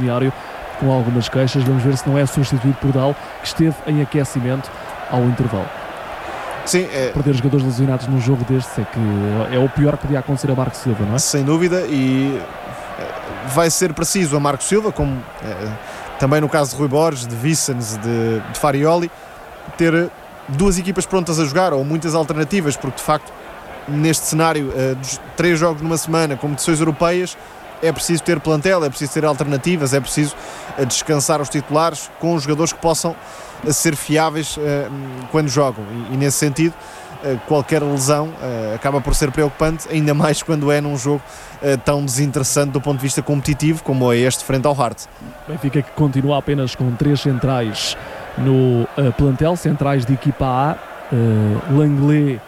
balneário com algumas queixas. Vamos ver se não é substituído por Dal, que esteve em aquecimento ao intervalo. Sim, perder jogadores lesionados num jogo destes é que é o pior que podia acontecer a Marco Silva, não é? Sem dúvida, e vai ser preciso a Marco Silva, como também no caso de Rui Borges, de Vicens, de Farioli, ter duas equipas prontas a jogar, ou muitas alternativas, porque de facto neste cenário dos 3 jogos numa semana, competições europeias, é preciso ter plantel, é preciso ter alternativas, é preciso descansar os titulares com os jogadores que possam ser fiáveis quando jogam, e nesse sentido qualquer lesão acaba por ser preocupante, ainda mais quando é num jogo tão desinteressante do ponto de vista competitivo como é este frente ao Hearts. Benfica que continua apenas com 3 centrais no plantel, centrais de equipa A, Langley,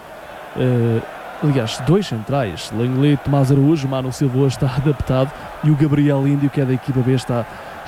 aliás, 2 centrais, Langley, Tomás Araújo, Manu Silva está adaptado, e o Gabriel Índio, que é da equipa B, está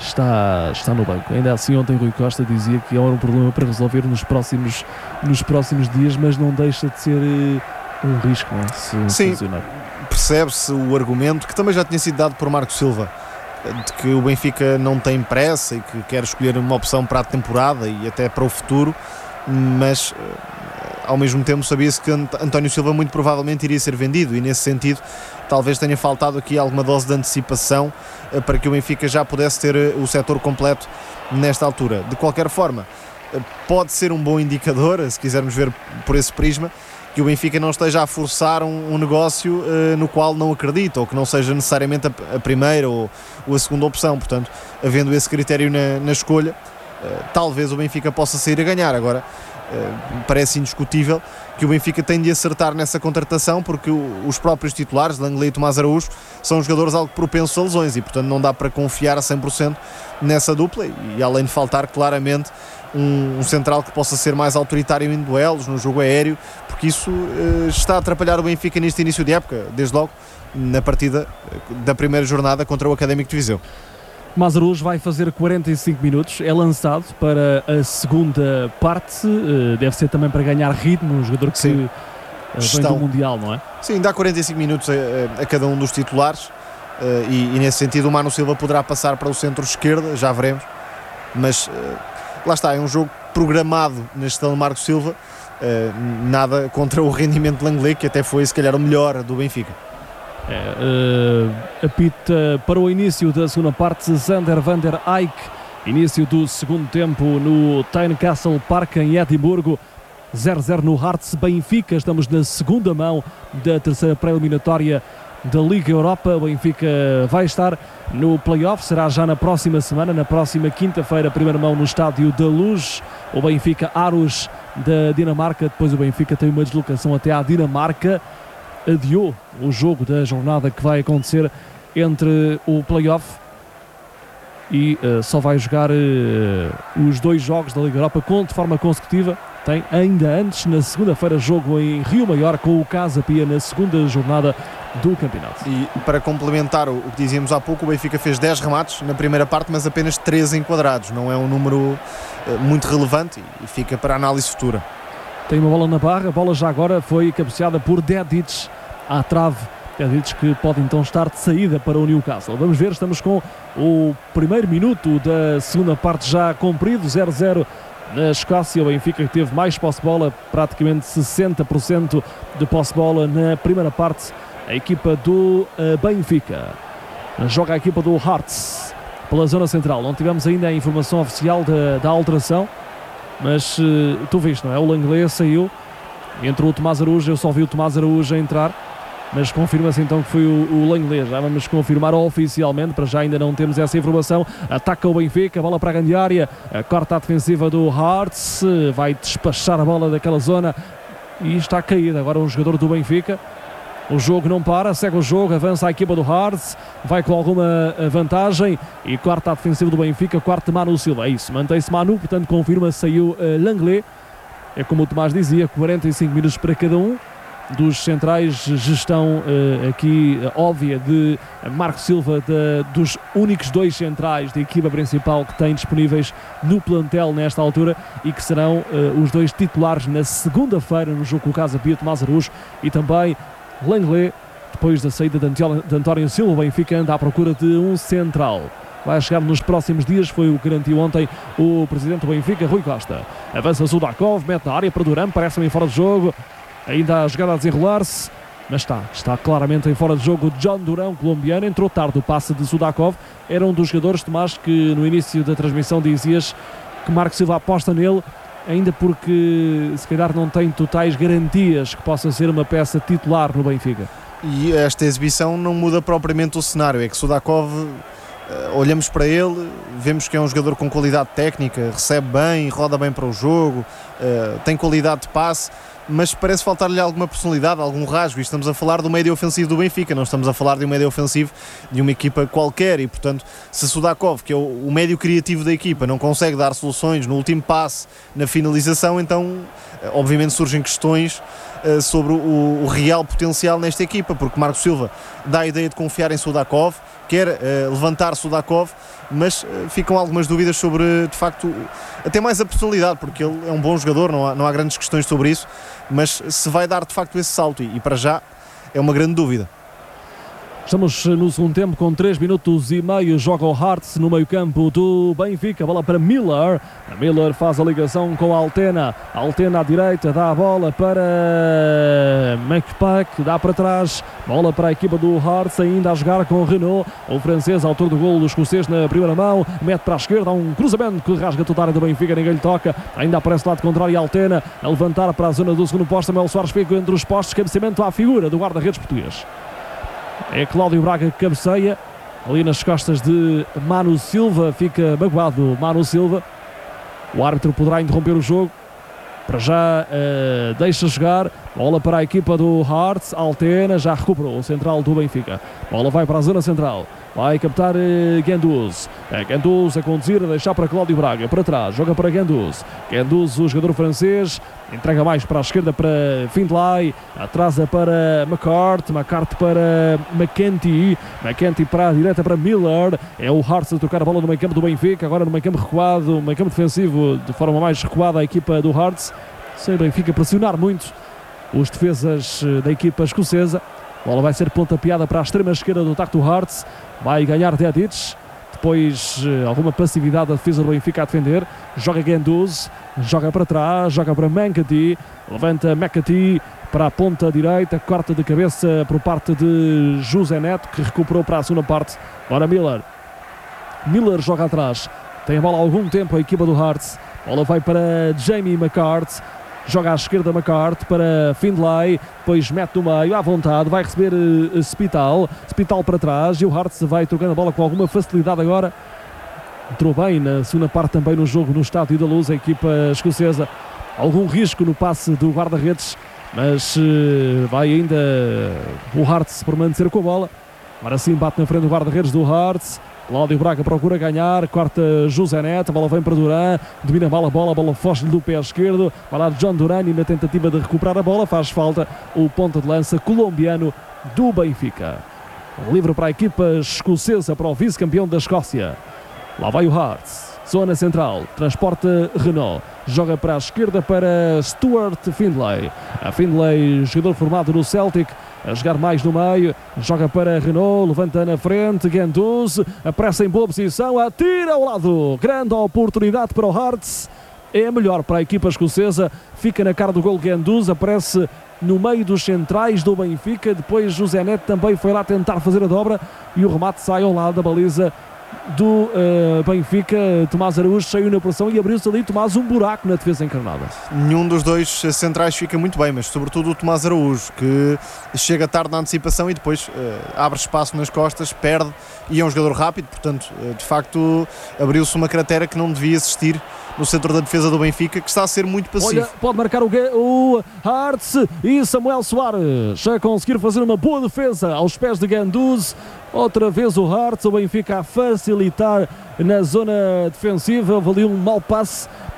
no banco. Ainda assim, ontem Rui Costa dizia que era um problema para resolver nos próximos dias, mas não deixa de ser um risco, não é? Se funcionar. Percebe-se o argumento que também já tinha sido dado por Marco Silva, de que o Benfica não tem pressa e que quer escolher uma opção para a temporada e até para o futuro, mas ao mesmo tempo sabia-se que António Silva muito provavelmente iria ser vendido, e nesse sentido talvez tenha faltado aqui alguma dose de antecipação para que o Benfica já pudesse ter o setor completo nesta altura. De qualquer forma, pode ser um bom indicador, se quisermos ver por esse prisma, que o Benfica não esteja a forçar um negócio no qual não acredita, ou que não seja necessariamente a primeira ou a segunda opção. Portanto, havendo esse critério na escolha, talvez o Benfica possa sair a ganhar. Agora, parece indiscutível que o Benfica tem de acertar nessa contratação, porque os próprios titulares, Langley e Tomás Araújo, são jogadores algo propensos a lesões, e portanto não dá para confiar a 100% nessa dupla, e além de faltar claramente um central que possa ser mais autoritário em duelos, no jogo aéreo, porque isso está a atrapalhar o Benfica neste início de época, desde logo na partida da primeira jornada contra o Académico de Viseu. Tomás Araújo vai fazer 45 minutos, é lançado para a segunda parte, deve ser também para ganhar ritmo, um jogador que vem do Mundial, não é? Sim, dá 45 minutos a cada um dos titulares, e nesse sentido o Manu Silva poderá passar para o centro-esquerda, já veremos, mas lá está, é um jogo programado na gestão de Marco Silva, nada contra o rendimento de Langley, que até foi se calhar o melhor do Benfica. Apita para o início da segunda parte Sander van der Eyck, início do segundo tempo no Tynecastle Park em Edimburgo, 0-0 no Hearts Benfica. Estamos na segunda mão da terceira pré-eliminatória da Liga Europa. O Benfica vai estar no play-off, será já na próxima semana, na próxima quinta-feira, primeira mão no Estádio da Luz. O Benfica Aarhus da Dinamarca, depois o Benfica tem uma deslocação até à Dinamarca. Adiou o jogo da jornada que vai acontecer entre o play-off e só vai jogar os 2 jogos da Liga Europa de forma consecutiva. Tem ainda antes, na segunda-feira, jogo em Rio Maior com o Casa Pia na segunda jornada do campeonato. E para complementar o que dizíamos há pouco, o Benfica fez 10 remates na primeira parte, mas apenas 3 enquadrados. Não é um número muito relevante e fica para análise futura. Tem uma bola na barra, a bola já agora foi cabeceada por Dedic à trave. Dedic que pode então estar de saída para o Newcastle. Vamos ver, estamos com o primeiro minuto da segunda parte já cumprido, 0-0 na Escócia. O Benfica que teve mais posse de bola, praticamente 60% de posse de bola na primeira parte. A equipa do Benfica joga a equipa do Hearts pela zona central. Não tivemos ainda a informação oficial da alteração, mas tu viste, não é? O Langley saiu, entrou o Tomás Araújo. Eu só vi o Tomás Araújo entrar, mas confirma-se então que foi o Langley. Já vamos confirmar oficialmente, para já ainda não temos essa informação. Ataca o Benfica, a bola para a grande área, a corta a defensiva do Hearts, vai despachar a bola daquela zona e está caído agora um jogador do Benfica. O jogo não para, segue o jogo, avança a equipa do Hearts, vai com alguma vantagem e corta a defensiva do Benfica, quarto Manu Silva. É isso, mantém-se Manu, portanto confirma, saiu Langley. É como o Tomás dizia, 45 minutos para cada um dos centrais, gestão aqui óbvia de Marco Silva, dos únicos 2 centrais da equipa principal que tem disponíveis no plantel nesta altura e que serão os 2 titulares na segunda-feira no jogo com o Casa Pia, Tomás Araújo e também Langley. Depois da saída de António Silva, o Benfica anda à procura de um central. vai chegar nos próximos dias, foi o que garantiu ontem o presidente do Benfica, Rui Costa. Avança Sudakov, mete na área para Duran, parece-me fora de jogo, ainda a jogada a desenrolar-se, mas está claramente em fora de jogo. John Duran, colombiano, entrou tarde o passe de Sudakov, era um dos jogadores, Tomás, que no início da transmissão dizias que Marco Silva aposta nele, ainda porque se calhar não tem totais garantias que possa ser uma peça titular no Benfica. E esta exibição não muda propriamente o cenário, é que Sudakov, olhamos para ele, vemos que é um jogador com qualidade técnica, recebe bem, roda bem para o jogo, tem qualidade de passe, mas parece faltar-lhe alguma personalidade, algum rasgo, e estamos a falar do médio ofensivo do Benfica, não estamos a falar de um médio ofensivo de uma equipa qualquer, e portanto, se Sudakov, que é o médio criativo da equipa, não consegue dar soluções no último passe, na finalização, então obviamente surgem questões sobre o real potencial nesta equipa, porque Marco Silva dá a ideia de confiar em Sudakov, quer levantar Sudakov, mas ficam algumas dúvidas sobre, de facto, até mais a personalidade, porque ele é um bom jogador, não há grandes questões sobre isso, mas se vai dar de facto esse salto, e para já é uma grande dúvida. Estamos no segundo tempo com 3 minutos e meio, joga o Hearts no meio campo do Benfica, bola para Miller, a Miller faz a ligação com a Altena à direita, dá a bola para McPack, dá para trás, bola para a equipa do Hearts, ainda a jogar com Renault, o francês, autor do golo do escocês na primeira mão, mete para a esquerda, há um cruzamento que rasga toda a área do Benfica, ninguém lhe toca, ainda aparece do lado contrário a Altena, a levantar para a zona do segundo posto, Samuel Soares fica entre os postos, cabeceamento à figura do guarda-redes português. É Cláudio Braga que cabeceia ali nas costas de Manu Silva, fica magoado Manu Silva. O árbitro poderá interromper o jogo, para já deixa jogar, bola para a equipa do Hearts, Altena já recuperou o central do Benfica, bola vai para a zona central, vai captar Guendouzi, Guendouzi a conduzir, a deixar para Cláudio Braga, para trás, joga para Guendouzi, o jogador francês, entrega mais para a esquerda para Findlay, atrasa para McCarthy para McKenty para a direita para Miller, é o Hearts a trocar a bola no meio campo do Benfica, agora no meio campo recuado, no meio campo defensivo, de forma mais recuada a equipa do Hearts, sem o Benfica pressionar muito os defesas da equipa escocesa. A bola vai ser pontapeada para a extrema esquerda do ataque do Hearts, vai ganhar Dedic, depois alguma passividade da defesa do Benfica a defender, joga Guendouzi, joga para trás, joga para McAtee, levanta McAtee para a ponta direita, corta de cabeça por parte de José Neto, que recuperou para a segunda parte. Ora Miller joga atrás, tem a bola há algum tempo a equipa do Hearts, a bola vai para Jamie McCarthy, joga à esquerda McCarthy para Findlay, depois mete no meio, à vontade, vai receber Spital para trás, e o Hearts vai trocando a bola com alguma facilidade agora. Entrou bem na segunda parte também no jogo no Estádio da Luz, a equipa escocesa, algum risco no passe do guarda-redes, mas vai ainda o Hearts permanecer com a bola. Agora sim bate na frente do guarda-redes do Hearts, Cláudio Braga procura ganhar, corta José Neto, a bola vem para Duran, domina mal a bola foge-lhe do pé esquerdo, vai lá John Duran e na tentativa de recuperar a bola faz falta o ponta de lança colombiano do Benfica. Livre para a equipa escocesa, para o vice-campeão da Escócia. Lá vai o Hearts, zona central, transporta Renault, joga para a esquerda para Stuart Findlay. A Findlay, jogador formado no Celtic, a jogar mais no meio, joga para Renault, levanta na frente, Guendouzi, apressa em boa posição, atira ao lado, grande oportunidade para o Hearts, é melhor para a equipa escocesa, fica na cara do gol Guendouzi, aparece no meio dos centrais do Benfica, depois José Neto também foi lá tentar fazer a dobra e o remate sai ao lado da baliza do Benfica. Tomás Araújo saiu na pressão e abriu-se ali, Tomás, um buraco na defesa encarnada. Nenhum dos dois centrais fica muito bem, mas sobretudo o Tomás Araújo, que chega tarde na antecipação e depois abre espaço nas costas, perde, e é um jogador rápido, portanto, de facto, abriu-se uma cratera que não devia existir no centro da defesa do Benfica, que está a ser muito passivo. Olha, pode marcar o Hearts e Samuel Soares a conseguir fazer uma boa defesa aos pés de Guendouzi. Outra vez o Hearts, o Benfica a facilitar na zona defensiva. Houve ali um mau passe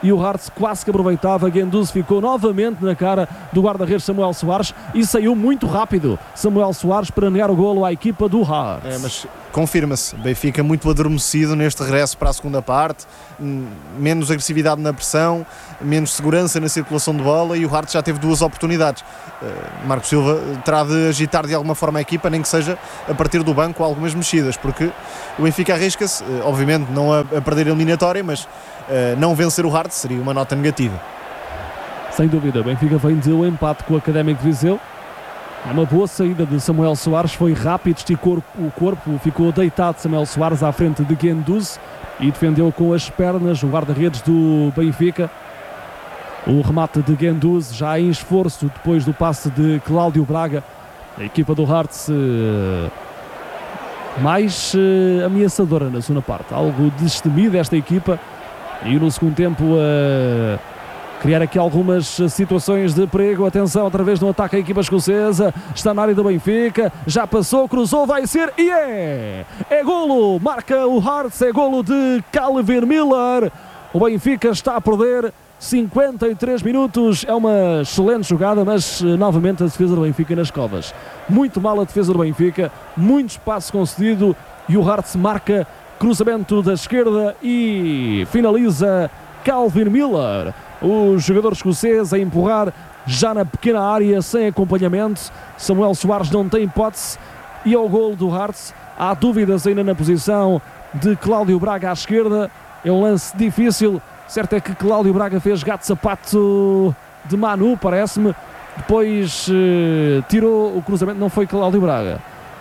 e o Hearts quase que aproveitava. Guendouzi ficou novamente na cara do guarda-redes Samuel Soares e saiu muito rápido Samuel Soares para negar o golo à equipa do Hearts. Mas confirma-se, Benfica muito adormecido neste regresso para a segunda parte, menos agressividade na pressão, menos segurança na circulação de bola, e o Hearts já teve 2 oportunidades. Marco Silva terá de agitar de alguma forma a equipa, nem que seja a partir do banco com algumas mexidas, porque o Benfica arrisca-se, obviamente não a perder a eliminatória, mas não vencer o Hearts seria uma nota negativa. Sem dúvida, o Benfica vem de um empate com o Académico de Viseu. É uma boa saída de Samuel Soares, foi rápido, esticou o corpo, ficou deitado Samuel Soares à frente de Guendouzi e defendeu com as pernas o guarda-redes do Benfica. O remate de Guendouzi já em esforço depois do passe de Cláudio Braga. A equipa do Hearts mais ameaçadora na segunda parte, algo destemida esta equipa, e no segundo tempo criar aqui algumas situações de perigo. Atenção, outra vez no ataque a equipa escocesa, está na área do Benfica, já passou, cruzou, vai ser e é golo, marca o Hearts, é golo de Calvin Miller. O Benfica está a perder 53 minutos, é uma excelente jogada, mas novamente a defesa do Benfica nas covas. Muito mal a defesa do Benfica, muito espaço concedido, e o Hearts marca cruzamento da esquerda e finaliza Calvin Miller. O jogador escocês a empurrar já na pequena área, sem acompanhamento. Samuel Soares não tem hipótese e é o golo do Hearts. Há dúvidas ainda na posição de Cláudio Braga à esquerda, é um lance difícil. Certo é que Cláudio Braga fez gato-sapato de Manu, parece-me. Depois tirou o cruzamento, não foi Cláudio Braga.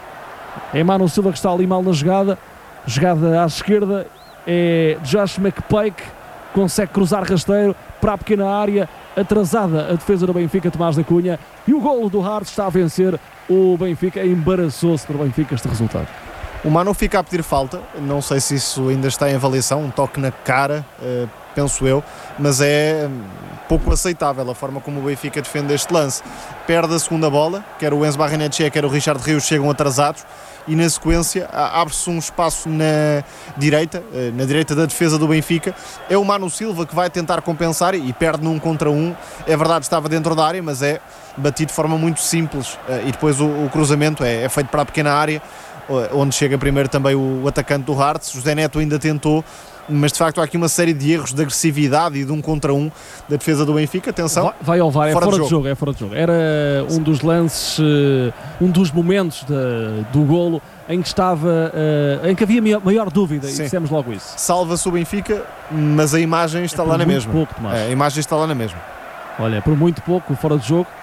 É Manu Silva que está ali mal na jogada. Jogada à esquerda, é Josh McPake, consegue cruzar rasteiro para a pequena área, atrasada a defesa do Benfica, Tomás da Cunha, e o golo do Hearts está a vencer o Benfica. Embaraçou-se para o Benfica este resultado. O Manu fica a pedir falta, não sei se isso ainda está em avaliação, um toque na cara, penso eu, mas é pouco aceitável a forma como o Benfica defende este lance. Perde a segunda bola, quer o Enzo Barrenetxea, quer o Richard Rios chegam atrasados, e na sequência abre-se um espaço na direita da defesa do Benfica. É o Manu Silva que vai tentar compensar e perde num contra um. É verdade, estava dentro da área, mas é batido de forma muito simples, e depois o cruzamento é feito para a pequena área, onde chega primeiro também o atacante do Hearts. José Neto ainda tentou, mas de facto há aqui uma série de erros de agressividade e de um contra um da defesa do Benfica. Atenção, vai ao VAR, é fora de jogo. Era um dos lances, um dos momentos do golo em que estava, em que havia maior dúvida. Sim. E dissemos logo isso. Salva-se o Benfica, mas a imagem está lá na mesma. Pouco, a imagem está lá na mesma. Olha, por muito pouco, fora de jogo.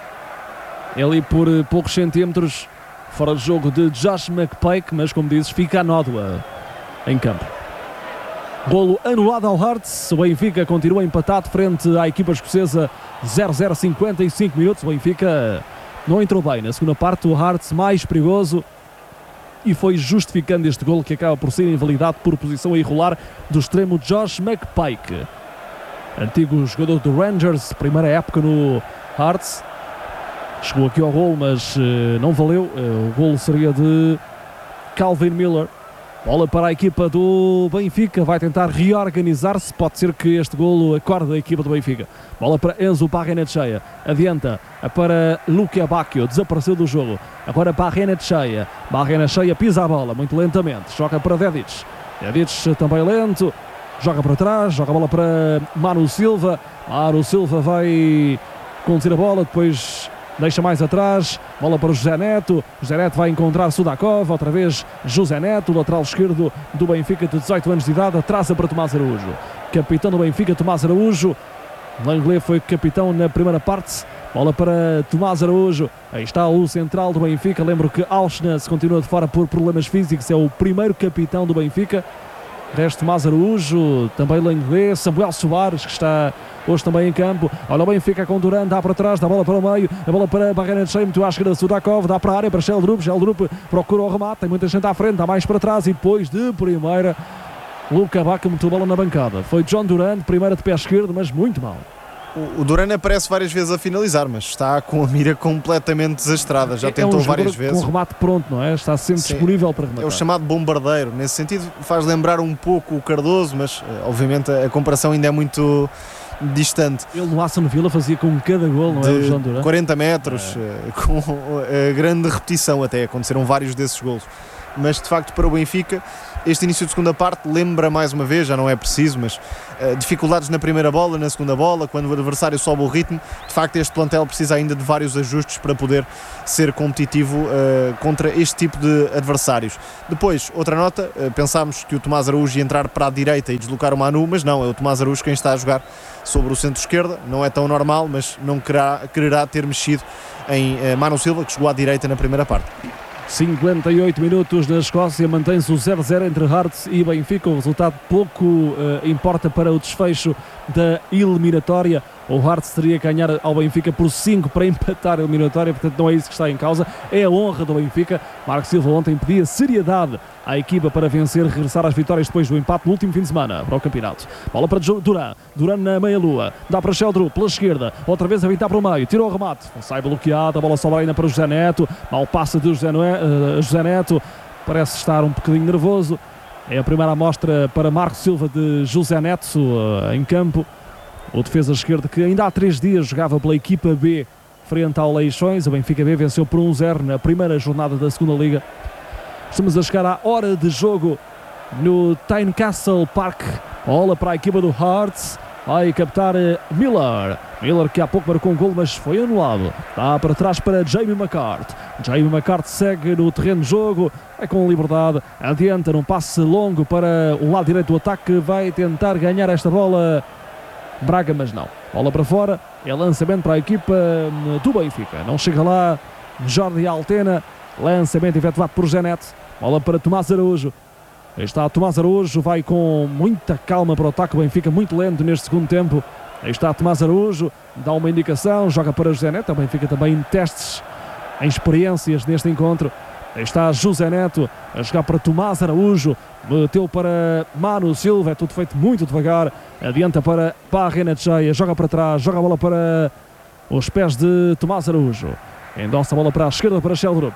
É ali por poucos centímetros fora de jogo de Josh McPake, mas como dizes, fica a nódoa em campo. Golo anulado ao Hearts. O Benfica continua empatado frente à equipa escocesa. 0-0, 55 minutos. O Benfica não entrou bem na segunda parte. O Hearts mais perigoso, e foi justificando este golo, que acaba por ser invalidado por posição a irregular do extremo Josh McPake, antigo jogador do Rangers, primeira época no Hearts. Chegou aqui ao golo, mas não valeu. O golo seria de Calvin Miller. Bola para a equipa do Benfica, vai tentar reorganizar-se, pode ser que este golo acorde a equipa do Benfica. Bola para Enzo Barrenetxea, adianta para Luque Bacchio, desapareceu do jogo, agora Barrenetxea pisa a bola muito lentamente, joga para Dedić também lento, joga para trás, joga a bola para Manu Silva vai conduzir a bola, depois deixa mais atrás, bola para o José Neto vai encontrar Sudakov, outra vez José Neto, lateral esquerdo do Benfica de 18 anos de idade, atrasa para Tomás Araújo, capitão do Benfica. Tomás Araújo, Langley foi capitão na primeira parte, bola para Tomás Araújo, aí está o central do Benfica. Lembro que Auschwitz continua de fora por problemas físicos, é o primeiro capitão do Benfica. Resto Tomás Araújo, também Langley, Samuel Soares, que está hoje também em campo. Olha o Benfica com Duran, dá para trás, dá a bola para o meio, a bola para Barrenetxea, muito à esquerda, Sudakov, dá para a área para Sheldrup procura o remate, tem muita gente à frente, dá mais para trás, e depois de primeira Luque Bacchio meteu a bola na bancada. Foi John Duran, primeira de pé esquerdo, mas muito mal. O Duran aparece várias vezes a finalizar, mas está com a mira completamente desastrada. Já tentou várias vezes. Com remate pronto, não é? Está sempre disponível para rematar. É o chamado bombardeiro. Nesse sentido, faz lembrar um pouco o Cardoso, mas obviamente a comparação ainda é muito distante. Ele no Aston Villa fazia com cada gol, não é? O João Duran? 40 metros, com grande repetição até. Aconteceram vários desses golos. Mas de facto, para o Benfica, este início de segunda parte lembra mais uma vez, já não é preciso, mas dificuldades na primeira bola, na segunda bola, quando o adversário sobe o ritmo. De facto, este plantel precisa ainda de vários ajustes para poder ser competitivo contra este tipo de adversários. Depois, outra nota, pensámos que o Tomás Araújo ia entrar para a direita e deslocar o Manu, mas não, é o Tomás Araújo quem está a jogar sobre o centro-esquerda. Não é tão normal, mas não quererá ter mexido em Manu Silva, que jogou à direita na primeira parte. 58 minutos na Escócia, mantém-se o 0-0 entre Hearts e Benfica. O resultado pouco importa para o desfecho da eliminatória. O Hearts teria que ganhar ao Benfica por 5 para empatar a eliminatória, portanto não é isso que está em causa, é a honra do Benfica. Marco Silva ontem pedia seriedade à equipa para vencer, regressar às vitórias depois do empate no último fim de semana para o campeonato. Bola para Duran na meia-lua, dá para Sheldrup pela esquerda, outra vez a evitar para o meio, tirou o remate, sai bloqueado, a bola sobra ainda para o José Neto, mal passa de José Neto, parece estar um bocadinho nervoso. É a primeira amostra para Marco Silva de José Neto em campo. O defesa esquerdo que ainda há 3 dias jogava pela equipa B frente ao Leixões. O Benfica B venceu por 1-0 na primeira jornada da segunda Liga. Estamos a chegar à hora de jogo no Tynecastle Park. Bola para a equipa do Hearts. Vai captar Miller que há pouco marcou um gol, mas foi anulado. Dá para trás para Jamie McCart. Jamie McCart segue no terreno de jogo, é com liberdade, adianta num passe longo para o lado direito do ataque, vai tentar ganhar esta bola Braga, mas não. Bola para fora, é lançamento para a equipa do Benfica. Não chega lá Jordi Altena, lançamento efetuado por Janete. Bola para Tomás Araújo. Aí está Tomás Araújo, vai com muita calma para o ataque. O Benfica muito lento neste segundo tempo. Aí está Tomás Araújo, dá uma indicação, joga para José Neto. O Benfica também em testes, em experiências neste encontro. Aí está José Neto a jogar para Tomás Araújo, meteu para Manu Silva, é tudo feito muito devagar, adianta para Barrena Cheia, joga para trás, joga a bola para os pés de Tomás Araújo, endossa a bola para a esquerda para Sheldrup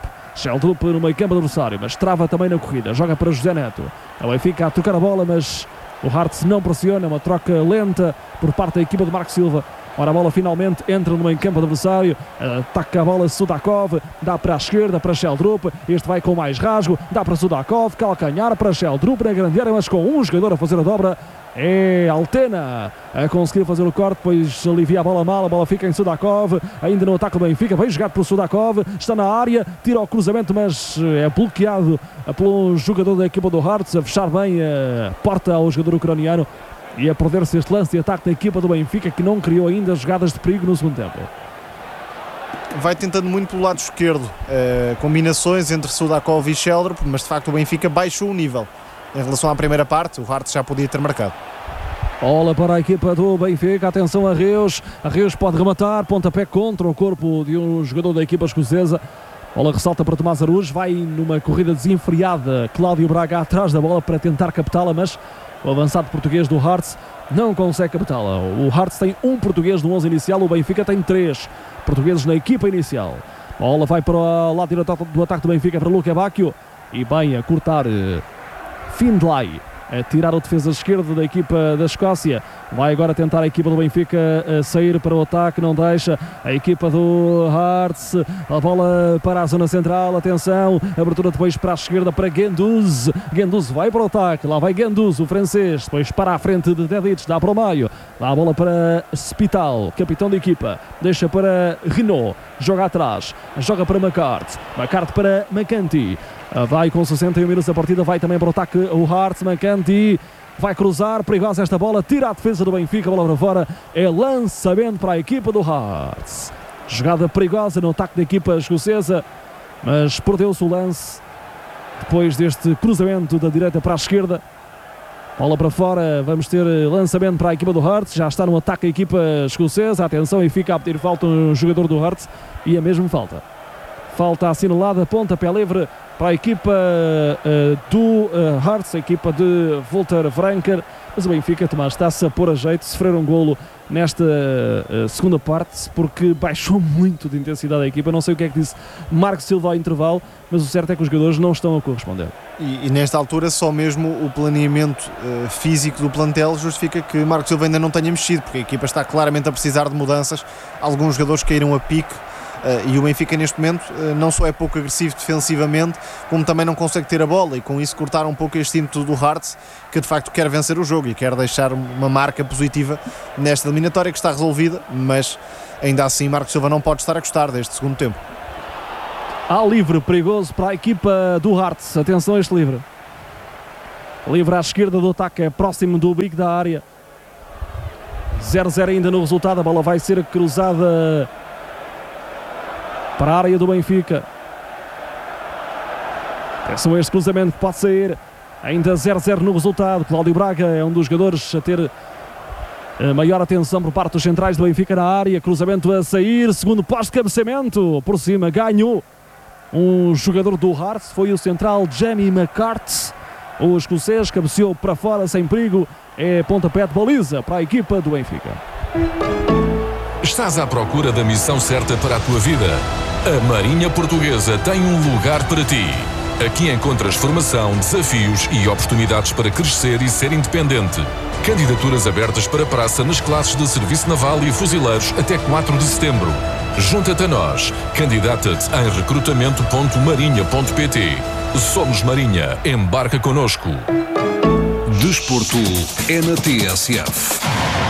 no meio campo adversário, mas trava também na corrida, joga para José Neto, o Benfica a trocar a bola, mas o Hearts não pressiona, uma troca lenta por parte da equipa de Marco Silva. Ora, a bola finalmente entra no meio campo adversário, ataca a bola Sudakov, dá para a esquerda para Sheldrup, este vai com mais rasgo, dá para Sudakov, calcanhar para Sheldrup na grande área, mas com um jogador a fazer a dobra, é Altena a conseguir fazer o corte, depois alivia a bola mal, a bola fica em Sudakov, ainda no ataque do Benfica, bem jogado por Sudakov, está na área, tira o cruzamento, mas é bloqueado pelo jogador da equipa do Hearts, a fechar bem a porta ao jogador ucraniano. E a perder-se este lance de ataque da equipa do Benfica, que não criou ainda jogadas de perigo no segundo tempo. Vai tentando muito pelo lado esquerdo, combinações entre Sudakov e Sheldrup, mas de facto o Benfica baixou o nível em relação à primeira parte. O Hearts já podia ter marcado. Bola para a equipa do Benfica, atenção a Reus pode rematar, pontapé contra o corpo de um jogador da equipa escocesa. Bola ressalta para Tomás Araújo, vai numa corrida desenfreada, Cláudio Braga atrás da bola para tentar captá-la, mas o avançado português do Hearts não consegue captá-la. O Hearts tem um português no 11 inicial, o Benfica tem 3 portugueses na equipa inicial. A bola vai para o lado direito do ataque do Benfica para Luca Bacchio e bem a cortar Findlay, a tirar o defesa esquerdo da equipa da Escócia. Vai agora tentar a equipa do Benfica sair para o ataque, não deixa. A equipa do Hearts, a bola para a zona central, atenção, abertura depois para a esquerda para Guendouzi. Guendouzi vai para o ataque, lá vai Guendouzi, o francês, depois para a frente de Dedic, dá para o meio, dá a bola para Spital, capitão da equipa, deixa para Renault, joga atrás, joga para McCart para McCanty. Vai com 61 minutos da partida, vai também para o ataque o Hearts, McCanty vai cruzar, perigosa esta bola, tira a defesa do Benfica, a bola para fora, é lançamento para a equipa do Hearts. Jogada perigosa no ataque da equipa escocesa, mas perdeu-se o lance depois deste cruzamento da direita para a esquerda. Bola para fora, vamos ter lançamento para a equipa do Hearts, já está no ataque a equipa escocesa, atenção, e fica a pedir falta um jogador do Hearts, e a mesma falta. Falta assinalada, pontapé livre para a equipa do Hearts, a equipa de Walter Franker. Mas o Benfica, Tomás, está-se a pôr a jeito, sofrer um golo nesta segunda parte, porque baixou muito de intensidade a equipa. Não sei o que é que disse Marco Silva ao intervalo, mas o certo é que os jogadores não estão a corresponder. E nesta altura só mesmo o planeamento físico do plantel justifica que Marco Silva ainda não tenha mexido, porque a equipa está claramente a precisar de mudanças. Alguns jogadores caíram a pique. E o Benfica neste momento não só é pouco agressivo defensivamente, como também não consegue ter a bola, e com isso cortar um pouco este ímpeto do Hearts, que de facto quer vencer o jogo e quer deixar uma marca positiva nesta eliminatória que está resolvida, mas ainda assim Marco Silva não pode estar a gostar deste segundo tempo. Há livre perigoso para a equipa do Hearts. Atenção a este livre. Livre à esquerda do ataque, próximo do bico da área. 0-0 ainda no resultado. A bola vai ser cruzada para a área do Benfica. Atenção a este cruzamento que pode sair. Ainda 0-0 no resultado. Cláudio Braga é um dos jogadores a ter maior atenção por parte dos centrais do Benfica na área. Cruzamento a sair. Segundo pós-cabeceamento. Por cima ganhou um jogador do Hearts. Foi o central Jamie McCarthy. O escocês cabeceou para fora sem perigo. É pontapé de baliza para a equipa do Benfica. Estás à procura da missão certa para a tua vida? A Marinha Portuguesa tem um lugar para ti. Aqui encontras formação, desafios e oportunidades para crescer e ser independente. Candidaturas abertas para praça nas classes de Serviço Naval e Fuzileiros até 4 de setembro. Junta-te a nós. Candidata-te em recrutamento.marinha.pt. Somos Marinha. Embarca connosco. Desporto é na TSF.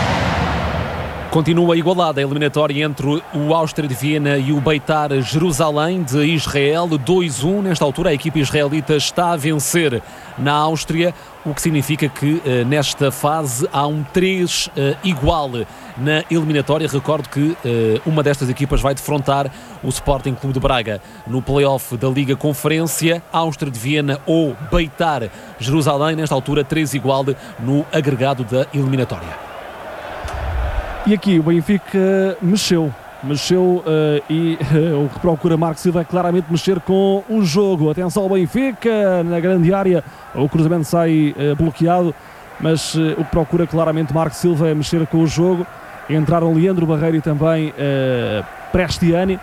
Continua igualada a eliminatória entre o Áustria de Viena e o Beitar Jerusalém de Israel, 2-1. Nesta altura a equipa israelita está a vencer na Áustria, o que significa que nesta fase há um 3 igual na eliminatória. Recordo que uma destas equipas vai defrontar o Sporting Clube de Braga no play-off da Liga Conferência. Áustria de Viena ou Beitar Jerusalém, nesta altura 3 igual no agregado da eliminatória. E aqui o Benfica mexeu e o que procura Marco Silva é claramente mexer com o jogo. Atenção ao Benfica, na grande área, o cruzamento sai bloqueado, mas o que procura claramente Marco Silva é mexer com o jogo. Entraram Leandro Barreiro e também Prestiani,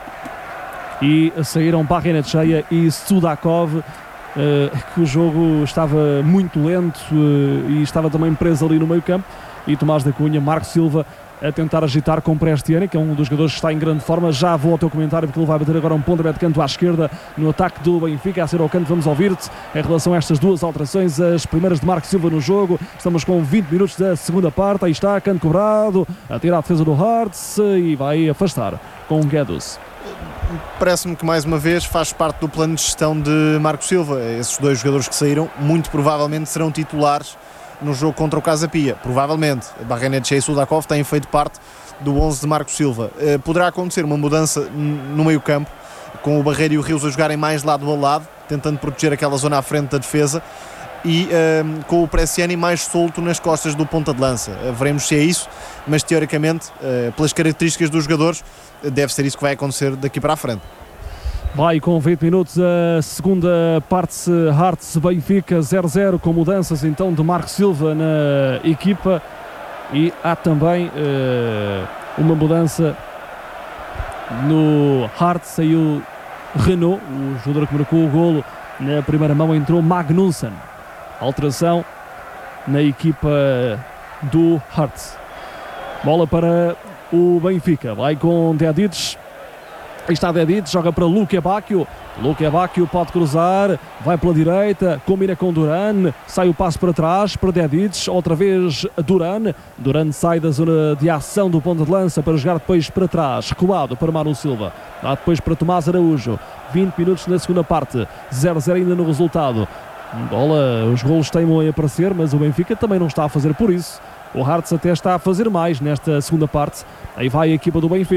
e saíram Barrenetxeia e Sudakov, que o jogo estava muito lento e estava também preso ali no meio campo. E Tomás da Cunha, Marco Silva a tentar agitar com Prestiani, que é um dos jogadores que está em grande forma. Já vou ao teu comentário, porque ele vai bater agora um pontapé de canto à esquerda no ataque do Benfica. A ser ao canto, vamos ouvir-te em relação a estas duas alterações, as primeiras de Marco Silva no jogo. Estamos com 20 minutos da segunda parte. Aí está, canto cobrado, a tirar a defesa do Hearts e vai afastar com Guedes. Parece-me que mais uma vez faz parte do plano de gestão de Marco Silva. Esses dois jogadores que saíram muito provavelmente serão titulares no jogo contra o Casa Pia, provavelmente. Barrenetxeia e Sudakov têm feito parte do 11 de Marco Silva. Poderá acontecer uma mudança no meio campo, com o Barreiro e o Rios a jogarem mais lado a lado, tentando proteger aquela zona à frente da defesa, e com o Prestiani mais solto nas costas do ponta de lança. Veremos se é isso, mas teoricamente, pelas características dos jogadores, deve ser isso que vai acontecer daqui para a frente. Vai com 20 minutos a segunda parte, Hearts Benfica 0-0, com mudanças então de Marco Silva na equipa, e há também uma mudança no Hearts. Saiu Renault, o jogador que marcou o golo na primeira mão, entrou Magnussen. Alteração na equipa do Hearts. Bola para o Benfica, vai com Dedic. Aí está Dedic, joga para Luque Bacchio. Luque Bacchio pode cruzar, vai pela direita, combina com Duran, sai o passo para trás para Dedic, outra vez Duran. Duran sai da zona de ação do ponto de lança para jogar depois para trás, recuado para Manu Silva. Dá depois para Tomás Araújo. 20 minutos na segunda parte, 0-0 ainda no resultado. Bola, os golos teimam em aparecer, mas o Benfica também não está a fazer por isso. O Hearts até está a fazer mais nesta segunda parte. Aí vai a equipa do Benfica.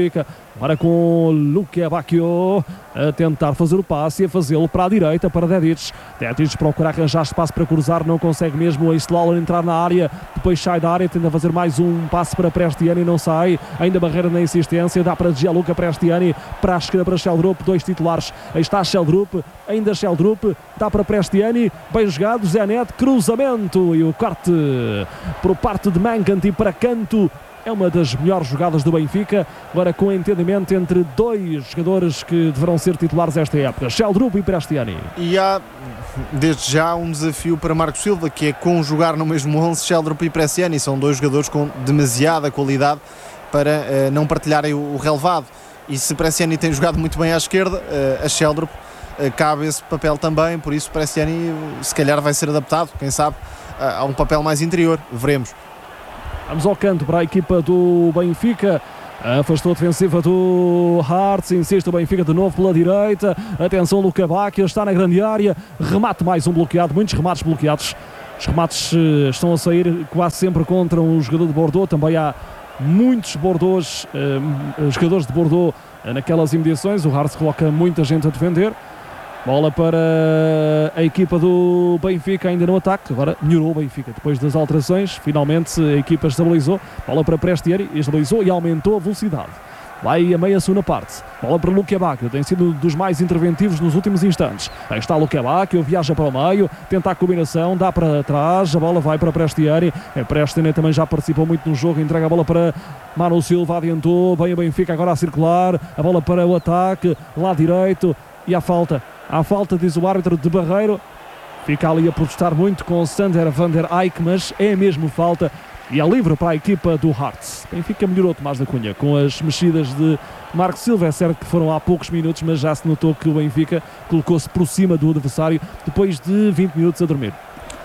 Agora com Luque Bacchio a tentar fazer o passe e a fazê-lo para a direita, para Dedic. Dedic procura arranjar espaço para cruzar, não consegue mesmo. A Islauer entrar na área, depois sai da área, tenta fazer mais um passe para Prestiani, não sai. Ainda Barreira na insistência, dá para Gianluca Prestiani, para a esquerda para Sheldrup, 2 titulares. Aí está Sheldrup, ainda Sheldrup, dá para Prestiani, bem jogado, Zé Neto, cruzamento e o corte por parte de Mancanti para canto. É uma das melhores jogadas do Benfica, agora com entendimento entre 2 jogadores que deverão ser titulares esta época, Sheldrup e Prestiani. E há, desde já, um desafio para Marco Silva, que é conjugar no mesmo 11 Sheldrup e Prestiani. São 2 jogadores com demasiada qualidade para não partilharem o relevado. E se Prestiani tem jogado muito bem à esquerda, a Sheldrup cabe esse papel também, por isso Prestiani se calhar vai ser adaptado, quem sabe, a um papel mais interior, veremos. Vamos ao canto para a equipa do Benfica. Afastou a defensiva do Hearts, insiste o Benfica de novo pela direita. Atenção, Luque Bacchio está na grande área. Remate mais um bloqueado, muitos remates bloqueados. Os remates estão a sair quase sempre contra um jogador de Bordeaux. Também há muitos Bordeaux, jogadores de Bordeaux naquelas imediações. O Hearts coloca muita gente a defender. Bola para a equipa do Benfica ainda no ataque. Agora melhorou o Benfica depois das alterações. Finalmente a equipa estabilizou. Bola para Prestiani, estabilizou e aumentou a velocidade. Vai a meia segunda parte. Bola para Luque Bacchio, tem sido dos mais interventivos nos últimos instantes. Aí está Luque Bacchio, viaja para o meio, tenta a combinação, dá para trás, a bola vai para Prestiani. Prestiani também já participou muito no jogo, entrega a bola para Manu Silva, adiantou, bem o Benfica agora a circular, a bola para o ataque, lá direito, e a falta. À falta, diz o árbitro de Barreiro. Fica ali a protestar muito com Sander van der Eyck, mas é mesmo falta. E é livre para a equipa do Hearts. Benfica melhorou Tomás da Cunha com as mexidas de Marco Silva. É certo que foram há poucos minutos, mas já se notou que o Benfica colocou-se por cima do adversário depois de 20 minutos a dormir.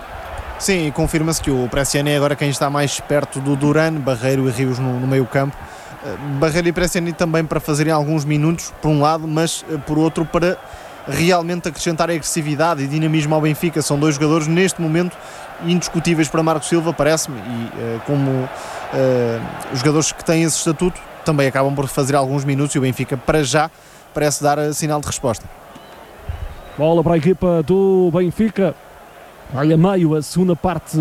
Sim, confirma-se que o Prestiani é agora quem está mais perto do Duran, Barreiro e Rios no meio campo. Barreiro e Prestiani também para fazerem alguns minutos, por um lado, mas por outro para realmente acrescentar agressividade e dinamismo ao Benfica. São 2 jogadores neste momento indiscutíveis para Marco Silva, parece-me, e como os jogadores que têm esse estatuto também acabam por fazer alguns minutos, e o Benfica para já parece dar sinal de resposta. Bola para a equipa do Benfica. Vai a meio a segunda parte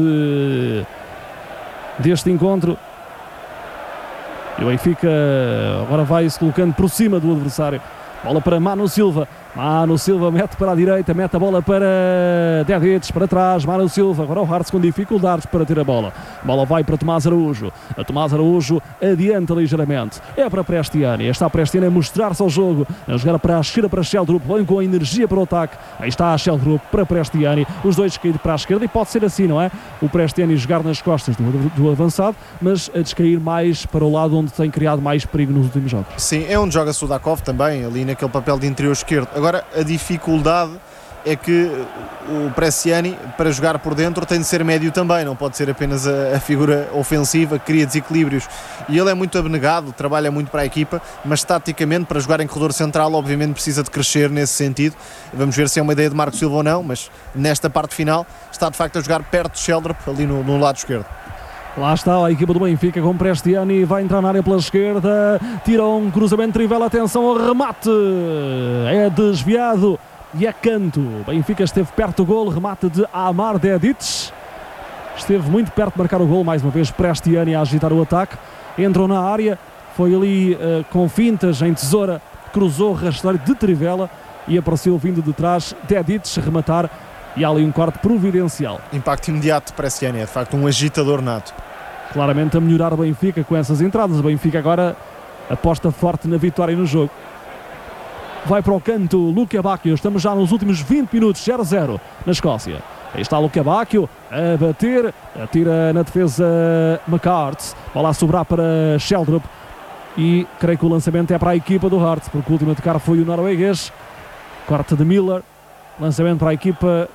deste encontro. E o Benfica agora vai-se colocando por cima do adversário. Bola para Manu Silva. Manu Silva mete para a direita, mete a bola para Dedic, para trás. Manu Silva, agora o Hearts com dificuldades para ter a bola. A bola vai para Tomás Araújo. A Tomás Araújo adianta ligeiramente. É para Prestiani. Está Prestiani a mostrar-se ao jogo. A jogar para a esquerda para Sheldrup. Vem com a energia para o ataque. Aí está a Sheldrup para Prestiani. Os 2 caídos para a esquerda. E pode ser assim, não é? O Prestiani jogar nas costas do avançado, mas a descair mais para o lado onde tem criado mais perigo nos últimos jogos. Sim, é onde joga Sudakov também, ali naquele papel de interior esquerdo. Agora, a dificuldade é que o Prestiani, para jogar por dentro, tem de ser médio também, não pode ser apenas a figura ofensiva que cria desequilíbrios. E ele é muito abnegado, trabalha muito para a equipa, mas taticamente, para jogar em corredor central, obviamente precisa de crescer nesse sentido. Vamos ver se é uma ideia de Marco Silva ou não, mas nesta parte final está de facto a jogar perto de Sheldrup, ali no lado esquerdo. Lá está a equipa do Benfica com Prestiani, vai entrar na área pela esquerda, tira um cruzamento, Trivela, atenção ao remate, é desviado e é canto. Benfica esteve perto do gol, remate de Amar Dedic, esteve muito perto de marcar o gol, mais uma vez Prestiani a agitar o ataque, entrou na área, foi ali com fintas em tesoura, cruzou o rasteiro de Trivela e apareceu vindo de trás Dedic rematar. E há ali um corte providencial. Impacto imediato de Prestiani, é de facto um agitador nato. Claramente a melhorar o Benfica com essas entradas. O Benfica agora aposta forte na vitória no jogo. Vai para o canto Luque Bacchio. Estamos já nos últimos 20 minutos, 0-0 na Escócia. Aí está Luque Bacchio a bater. Atira na defesa McCarthy. Bola a sobrar para Sheldrup. E creio que o lançamento é para a equipa do Hearts, porque o último a tocar foi o norueguês. Corte de Miller. Lançamento para a equipa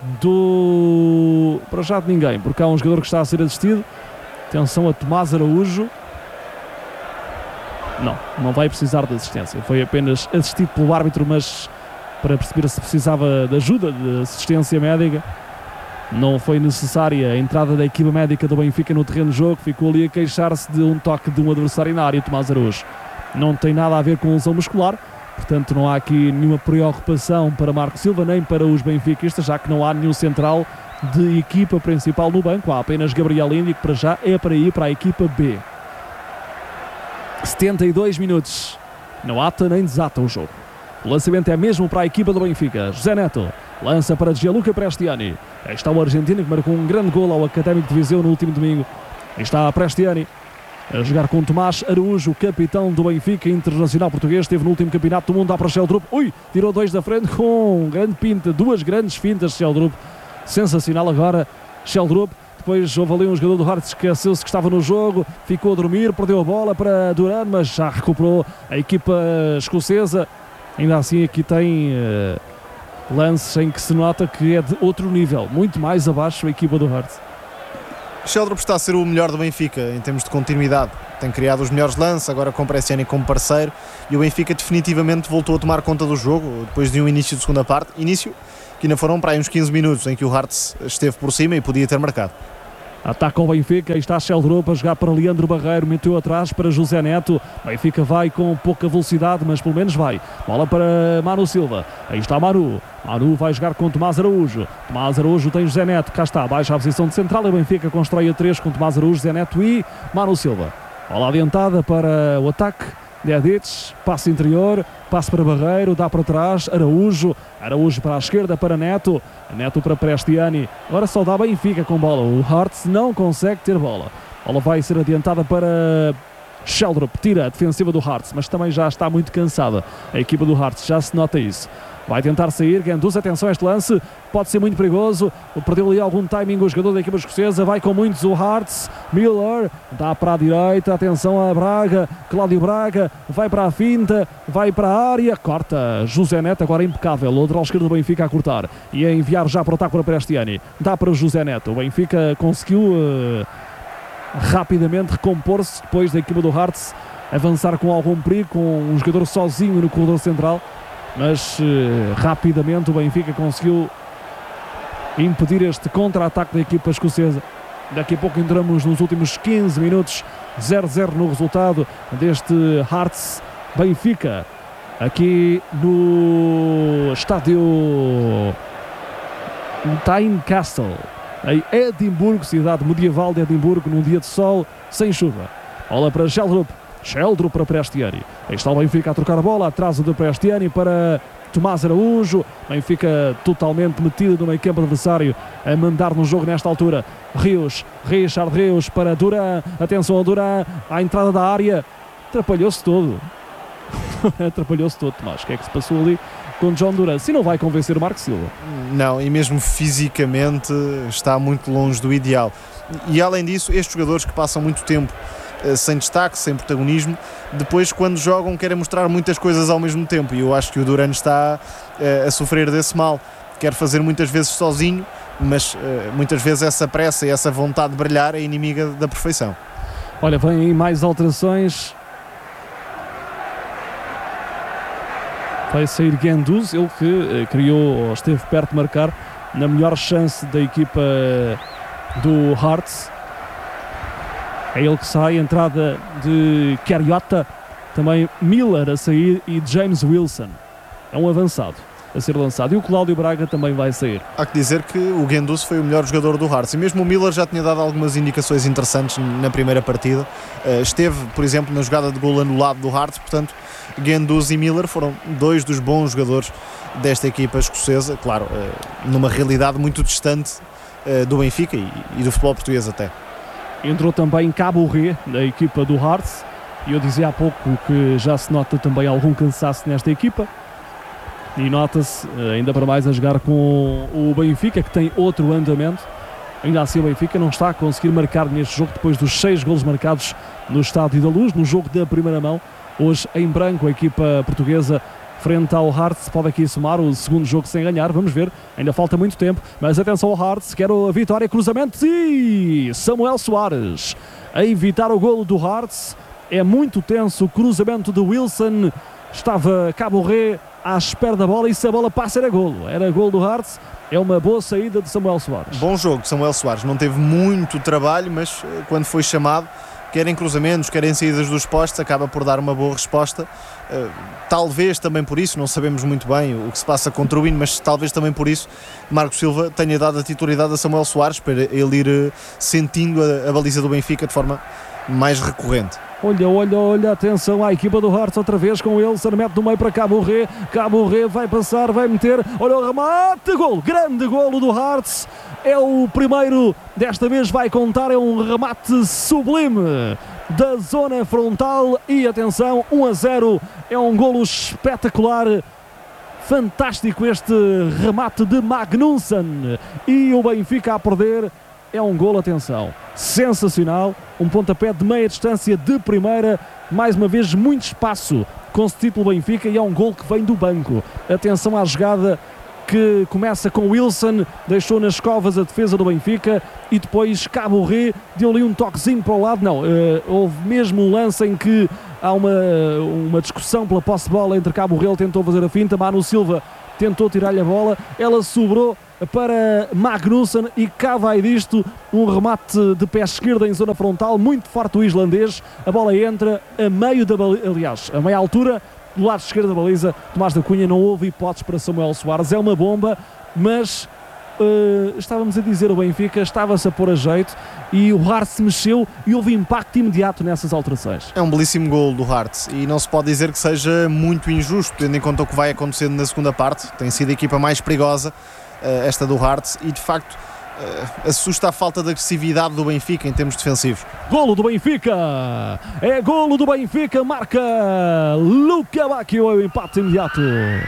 para já de ninguém, porque há um jogador que está a ser assistido. Atenção a Tomás Araújo. Não vai precisar de assistência, foi apenas assistido pelo árbitro, mas para perceber se precisava de ajuda, de assistência médica. Não foi necessária a entrada da equipa médica do Benfica no terreno de jogo. Ficou ali a queixar-se de um toque de um adversário na área, Tomás Araújo. não tem nada a ver com lesão muscular, portanto não há aqui nenhuma preocupação para Marco Silva nem para os benfiquistas, já que não há nenhum central de equipa principal no banco, há apenas Gabriel Índio, que para já é para ir para a equipa B. 72 minutos, não ata nem desata o jogo. O lançamento é mesmo para a equipa do Benfica. José Neto lança para Gianluca Prestiani. Aí está o argentino que marcou um grande golo ao Académico de Viseu no último domingo. Aí está a Prestiani a jogar com Tomás Araújo, capitão do Benfica, internacional português, esteve no último campeonato do mundo, dá para Sheldrup. Tirou 2 da frente com grande pinta, 2 grandes fintas de Sheldrup. Sensacional agora Sheldrup. Depois houve ali um jogador do Hearts que esqueceu-se que estava no jogo, ficou a dormir, perdeu a bola para Duran, mas já recuperou a equipa escocesa. Ainda assim aqui tem lances em que se nota que é de outro nível, muito mais abaixo a equipa do Hearts. Sheldrup está a ser o melhor do Benfica em termos de continuidade. Tem criado os melhores lances, agora com Prestiani como parceiro, e o Benfica definitivamente voltou a tomar conta do jogo depois de um início de segunda parte. Início que ainda foram para aí uns 15 minutos em que o Hearts esteve por cima e podia ter marcado. Ataca o Benfica, aí está Sheldrup a jogar para Leandro Barreiro, meteu atrás para José Neto. Benfica vai com pouca velocidade, mas pelo menos vai. Bola para Manu Silva, aí está Manu vai jogar com Tomás Araújo. Tomás Araújo tem José Neto, cá está, baixa a posição de central e o Benfica constrói a 3 com Tomás Araújo, José Neto e Manu Silva. Bola adiantada para o ataque. Dedic, passe interior, passe para Barreiro, dá para trás, Araújo para a esquerda para Neto para Prestiani, agora só dá Benfica com bola, o Hearts não consegue ter bola. Bola vai ser adiantada para Sheldrup, tira a defensiva do Hearts, mas também já está muito cansada a equipa do Hearts, já se nota isso. Vai tentar sair, Guendouzi, atenção a este lance, pode ser muito perigoso, perdeu ali algum timing o jogador da equipa escocesa, vai com muitos o Hearts, Miller, dá para a direita, atenção a Braga, Cláudio Braga, vai para a finta, vai para a área, corta, José Neto, agora impecável, o lateral esquerdo do Benfica a cortar, e a enviar já para o ataque para Prestiani, dá para José Neto, o Benfica conseguiu rapidamente recompor-se depois da equipa do Hearts avançar com algum perigo, com um jogador sozinho no corredor central, mas rapidamente o Benfica conseguiu impedir este contra-ataque da equipa escocesa. Daqui a pouco entramos nos últimos 15 minutos, 0-0 no resultado deste Hearts Benfica, aqui no estádio Tynecastle, em Edimburgo, cidade medieval de Edimburgo, num dia de sol, sem chuva. Bola para Sheldrup para Prestiani. Aí está o Benfica a trocar a bola, atraso de Prestiani para Tomás Araújo. Benfica totalmente metido no meio campo adversário, a mandar no jogo nesta altura. Richard Rios para Duran, atenção a Duran, à entrada da área, atrapalhou-se todo. Tomás, o que é que se passou ali com John Duran? Se não vai convencer o Marco Silva. Não, e mesmo fisicamente está muito longe do ideal. E além disso, estes jogadores que passam muito tempo sem destaque, sem protagonismo, depois quando jogam querem mostrar muitas coisas ao mesmo tempo, e eu acho que o Duran está a sofrer desse mal. Quer fazer muitas vezes sozinho, mas muitas vezes essa pressa e essa vontade de brilhar é inimiga da perfeição. Olha, vem aí mais alterações. Vai sair Guendouzi, ele que criou, esteve perto de marcar na melhor chance da equipa do Hearts. É ele que sai, entrada de Carriota, também Miller a sair e James Wilson. É um avançado a ser lançado. E o Cláudio Braga também vai sair. Há que dizer que o Guendouzi foi o melhor jogador do Hearts. E mesmo o Miller já tinha dado algumas indicações interessantes na primeira partida. Esteve, por exemplo, na jogada de gol anulado do Hearts. Portanto, Guendouzi e Miller foram 2 dos bons jogadores desta equipa escocesa. Claro, numa realidade muito distante do Benfica e do futebol português até. Entrou também Caboret, da equipa do Hearts, e eu dizia há pouco que já se nota também algum cansaço nesta equipa, e nota-se ainda para mais a jogar com o Benfica, que tem outro andamento. Ainda assim o Benfica não está a conseguir marcar neste jogo, depois dos 6 golos marcados no Estádio da Luz, no jogo da primeira mão. Hoje em branco a equipa portuguesa frente ao Hearts pode aqui somar o segundo jogo sem ganhar, vamos ver, ainda falta muito tempo, mas atenção ao Hearts, quer a vitória, cruzamento e Samuel Soares a evitar o golo do Hearts. É muito tenso o cruzamento de Wilson, estava Caboret à espera da bola e se a bola passa era golo do Hearts. É uma boa saída de Samuel Soares. Bom jogo de Samuel Soares, não teve muito trabalho, mas quando foi chamado quer em cruzamentos, quer em saídas dos postes, acaba por dar uma boa resposta. Talvez também por isso, não sabemos muito bem o que se passa contra o Win, mas talvez também por isso Marco Silva tenha dado a titularidade a Samuel Soares para ele ir sentindo a baliza do Benfica de forma mais recorrente. Olha, atenção à equipa do Hearts outra vez com ele, mete no meio para Cabo Ré vai passar, vai meter, olha o remate, gol, grande golo do Hearts, é o primeiro, desta vez vai contar, é um remate sublime da zona frontal e atenção, 1-0, é um golo espetacular, fantástico este remate de Magnusson e o Benfica a perder. É um golo, atenção, sensacional, um pontapé de meia distância de primeira, mais uma vez muito espaço, concedido pelo Benfica e é um golo que vem do banco. Atenção à jogada que começa com Wilson, deixou nas covas a defesa do Benfica e depois Cabo Ré deu ali um toquezinho para o lado, houve mesmo um lance em que há uma discussão pela posse de bola entre Cabo Ré, ele tentou fazer a finta, Manu Silva tentou tirar-lhe a bola, ela sobrou para Magnusson e cá vai disto, um remate de pé esquerdo em zona frontal, muito forte o islandês, a bola entra a meio da baliza, aliás, a meia altura do lado esquerdo da baliza, Tomás da Cunha, não houve hipóteses para Samuel Soares, é uma bomba, mas estávamos a dizer, o Benfica estava-se a pôr a jeito e o Hearts se mexeu e houve impacto imediato nessas alterações. É um belíssimo gol do Hearts e não se pode dizer que seja muito injusto, tendo em conta o que vai acontecendo na segunda parte. Tem sido a equipa mais perigosa, esta do Hearts, e de facto assusta a falta de agressividade do Benfica em termos defensivos. Golo do Benfica, é golo do Benfica, marca Luca Bacchio, é o empate imediato.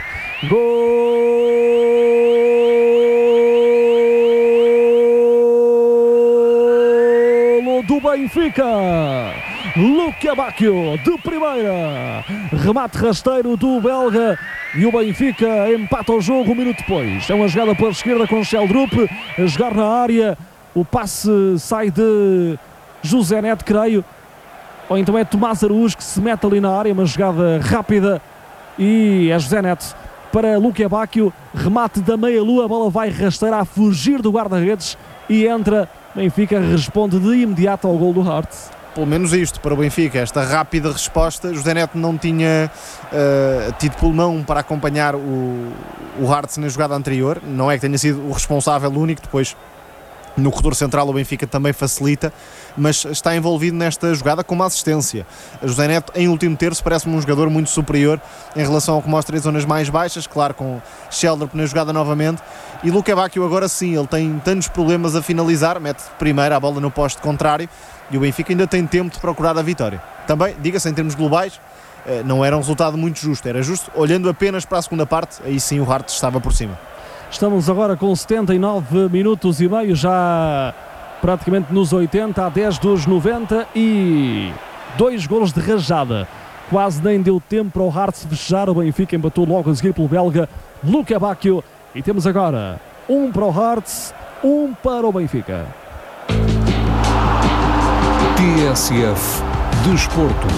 Do Benfica, Luca Bacchio de primeira, remate rasteiro do belga e o Benfica empata o jogo um minuto depois. É uma jogada pela esquerda com Sheldrup a jogar na área, o passe sai de José Neto, creio, ou então é Tomás Araújo que se mete ali na área, uma jogada rápida e é José Neto para Luca Bacchio, remate da meia-lua, a bola vai rasteira a fugir do guarda-redes e entra. Benfica responde de imediato ao gol do Hearts. Pelo menos isto para o Benfica, esta rápida resposta. José Neto não tinha tido pulmão para acompanhar o Hearts na jogada anterior, não é que tenha sido o responsável único, depois no corredor central o Benfica também facilita, mas está envolvido nesta jogada com uma assistência. José Neto em último terço parece-me um jogador muito superior em relação ao que mostra em zonas mais baixas, claro, com Sheldrup na jogada novamente, e Luca Bacchio agora sim, ele tem tantos problemas a finalizar, mete primeiro a bola no poste contrário e o Benfica ainda tem tempo de procurar a vitória. Também, diga-se, em termos globais, não era um resultado muito justo, era justo olhando apenas para a segunda parte, aí sim o Hearts estava por cima. Estamos agora com 79 minutos e meio, já praticamente nos 80, a 10 dos 90 e 2 golos de rajada. Quase nem deu tempo para o Hearts fechar, o Benfica empatou logo a seguir pelo belga Luca Bacchio e temos agora 1 para o Hearts, 1 para o Benfica. TSF Desporto.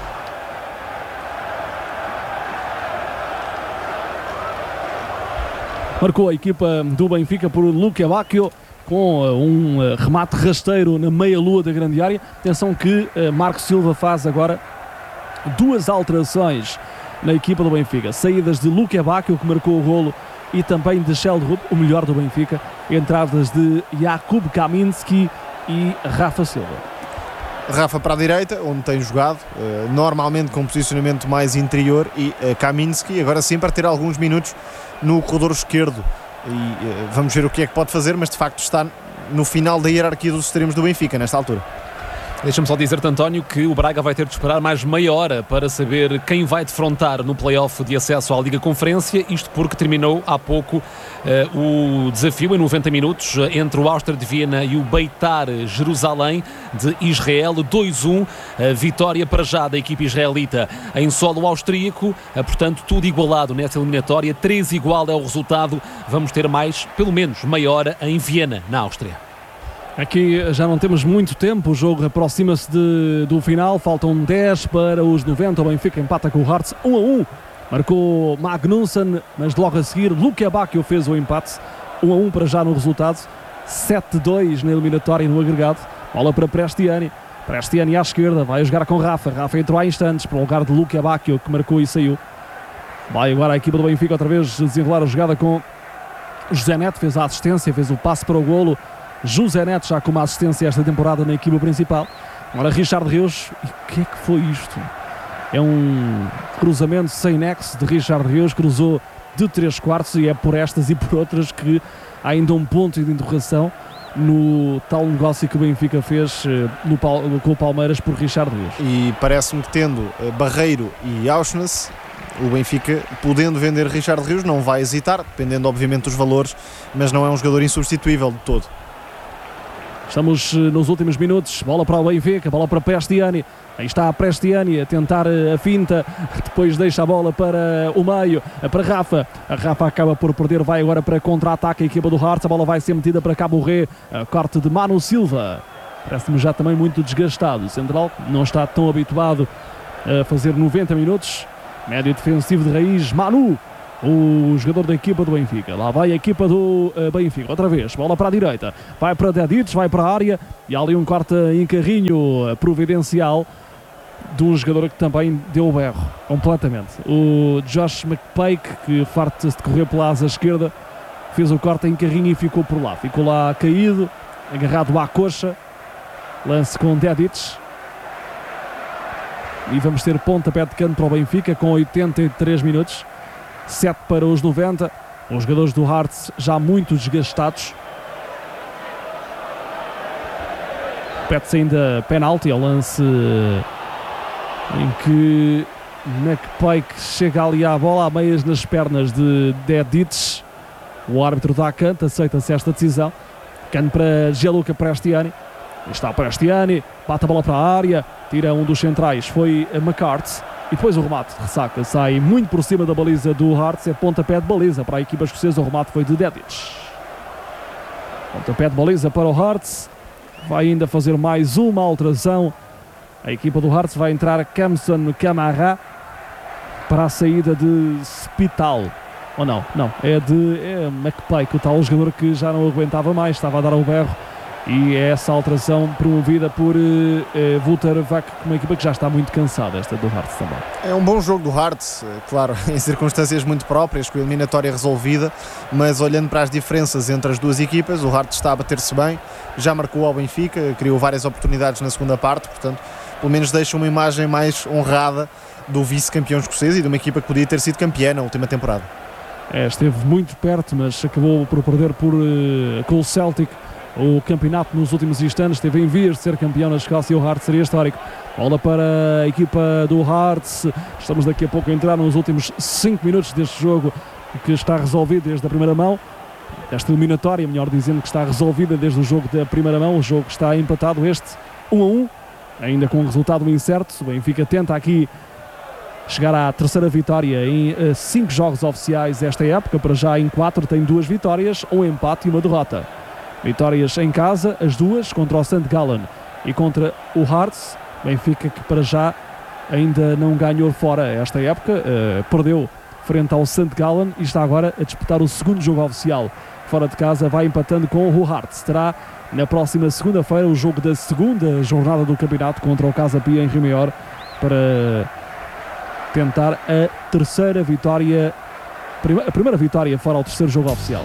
Marcou a equipa do Benfica por Luca Bacchio com um remate rasteiro na meia-lua da grande área. Atenção que Marco Silva faz agora 2 alterações na equipa do Benfica. Saídas de Luca Bacchio, que marcou o golo, e também de Sheldrup, o melhor do Benfica. Entradas de Jakub Kaminski e Rafa Silva. Rafa para a direita, onde tem jogado, normalmente com posicionamento mais interior, e Kaminski agora sim para ter alguns minutos no corredor esquerdo e vamos ver o que é que pode fazer, mas de facto está no final da hierarquia dos extremos do Benfica nesta altura. Deixa-me só dizer-te, António, que o Braga vai ter de esperar mais meia hora para saber quem vai defrontar no play-off de acesso à Liga Conferência, isto porque terminou há pouco o desafio em 90 minutos entre o Áustria de Viena e o Beitar Jerusalém de Israel, 2-1, vitória para já da equipe israelita em solo austríaco, portanto tudo igualado nessa eliminatória, 3 igual é o resultado, vamos ter mais, pelo menos meia hora em Viena, na Áustria. Aqui já não temos muito tempo, o jogo aproxima-se do final, faltam 10 para os 90, o Benfica empata com o Hearts 1-1, marcou Magnusson, mas logo a seguir Luca Bacchio fez o empate, 1-1 para já no resultado, 7-2 na eliminatória no agregado, bola para Prestiani, Prestiani à esquerda, vai jogar com Rafa. Rafa entrou há instantes para o lugar de Luque Abacchio, que marcou e saiu. Vai agora a equipa do Benfica outra vez desenrolar a jogada com José Neto, fez a assistência, fez o passe para o golo. José Neto já com uma assistência esta temporada na equipa principal. Agora Richard Rios, e o que é que foi isto? É um cruzamento sem nexo de Richard Rios, cruzou de 3/4 e é por estas e por outras que há ainda um ponto de interrogação no tal negócio que o Benfica fez com o Palmeiras por Richard Rios. E parece-me que tendo Barreiro e Auschwitz, o Benfica, podendo vender Richard Rios, não vai hesitar, dependendo obviamente dos valores, mas não é um jogador insubstituível de todo. Estamos nos últimos minutos, bola para o Benfica, bola para Prestiani. Aí está a Prestiani a tentar a finta, depois deixa a bola para o meio, para Rafa. A Rafa acaba por perder, vai agora para contra-ataque a equipa do Hearts. A bola vai ser metida para Cabo Ré, corte de Manu Silva. Parece-me já também muito desgastado. O central não está tão habituado a fazer 90 minutos. Médio defensivo de raiz, Manu, o jogador da equipa do Benfica. Lá vai a equipa do Benfica, outra vez, bola para a direita, vai para Dedic, vai para a área, e há ali um corte em carrinho providencial de um jogador que também deu o berro, completamente. O Josh McPake, que farta-se de correr pela asa esquerda, fez o corte em carrinho e ficou por lá. Ficou lá caído, agarrado à coxa, lance com Dedic. E vamos ter pontapé de canto para o Benfica com 83 minutos. 7 para os 90. Os jogadores do Hearts já muito desgastados. Pede-se ainda penalti ao lance em que McPake chega ali à bola, a meias nas pernas de Dedic. O árbitro dá canto, aceita-se esta decisão. Canto para Gianluca Prestiani. Está Prestiani, bate a bola para a área, tira um dos centrais, foi a McCarthy. E depois o remate de ressaca sai muito por cima da baliza do Hearts. É pontapé de baliza para a equipa escocesa. O remate foi de Dedic. Pontapé de baliza para o Hearts. Vai ainda fazer mais uma alteração. A equipa do Hearts vai entrar Kamson Camara para a saída de Spital. Ou não? Não, é McPake, o tal jogador que já não aguentava mais, estava a dar o berro. E é essa alteração promovida por Wouter Vac, uma equipa que já está muito cansada, esta do Hearts também. É um bom jogo do Hearts, claro, em circunstâncias muito próprias, com a eliminatória resolvida, mas olhando para as diferenças entre as duas equipas, o Hearts está a bater-se bem, já marcou ao Benfica, criou várias oportunidades na segunda parte, portanto, pelo menos deixa uma imagem mais honrada do vice-campeão escocês e de uma equipa que podia ter sido campeã na última temporada. Esteve muito perto, mas acabou por perder com o Celtic o campeonato nos últimos instantes. Esteve em vias de ser campeão na Escócia e o Hearts seria histórico. Bola para a equipa do Hearts. Estamos daqui a pouco a entrar nos últimos 5 minutos deste jogo que está resolvido desde a primeira mão. Esta eliminatória, melhor dizendo, que está resolvida desde o jogo da primeira mão. O jogo está empatado, este 1-1, ainda com um resultado incerto. O Benfica tenta aqui chegar à terceira vitória em 5 jogos oficiais esta época. Para já em 4 tem 2 vitórias, um empate e uma derrota. Vitórias em casa, as duas, contra o St. Gallen e contra o Hearts. Benfica que para já ainda não ganhou fora esta época, perdeu frente ao St. Gallen e está agora a disputar o segundo jogo oficial fora de casa, vai empatando com o Hearts. Terá na próxima segunda-feira o jogo da segunda jornada do campeonato contra o Casa Pia em Rio Maior para tentar a terceira vitória, a primeira vitória fora ao terceiro jogo oficial.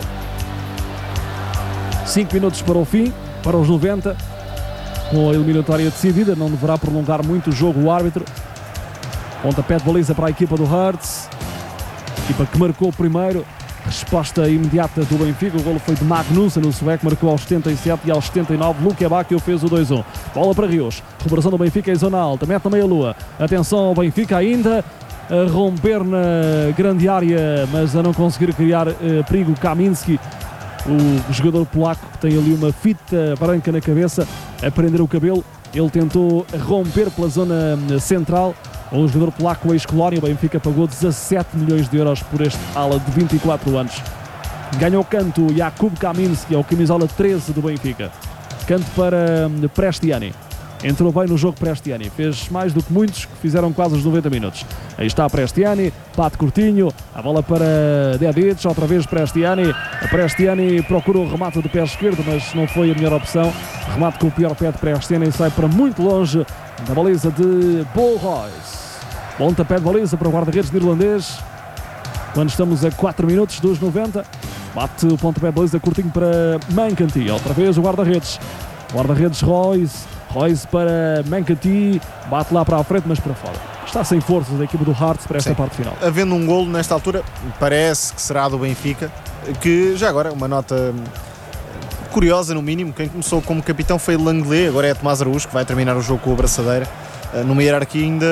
5 minutos para o fim, para os 90, com a eliminatória decidida, não deverá prolongar muito o jogo o árbitro. Pontapé de baliza para a equipa do Hearts, equipa que marcou primeiro, resposta imediata do Benfica. O golo foi de Magnussen, o sueco, marcou aos 77 e aos 79, Luque Abacchio fez o 2-1. Bola para Rios, recuperação do Benfica em zona alta, mete na meia-lua, atenção ao Benfica ainda, a romper na grande área, mas a não conseguir criar perigo. Kaminski, o jogador polaco, que tem ali uma fita branca na cabeça, a prender o cabelo. Ele tentou romper pela zona central. O jogador polaco, o ex-Colónia, o Benfica pagou 17 milhões de euros por este ala de 24 anos. Ganhou canto Jakub Kaminski, é o camisola 13 do Benfica. Canto para Prestiani. Entrou bem no jogo Prestiani, fez mais do que muitos que fizeram quase os 90 minutos. Aí está Prestiani, bate curtinho, a bola para Dedic, outra vez Prestiani, Prestiani procura o remate do pé esquerdo, mas não foi a melhor opção. Remate com o pior pé de Prestiani, sai para muito longe da baliza de Bo Royce. Pontapé de baliza para o guarda-redes neerlandês. Quando estamos a 4 minutos dos 90, bate o pontapé de baliza curtinho para Mankanti. Outra vez o guarda-redes. Guarda-redes Royce. Royce para Mankanti. Bate lá para a frente, mas para fora. Está sem forças a equipa do Hearts para esta parte final. Havendo um golo nesta altura, parece que será do Benfica, que já agora, uma nota curiosa no mínimo, quem começou como capitão foi Langley, agora é Tomás Araújo, que vai terminar o jogo com a braçadeira, numa hierarquia ainda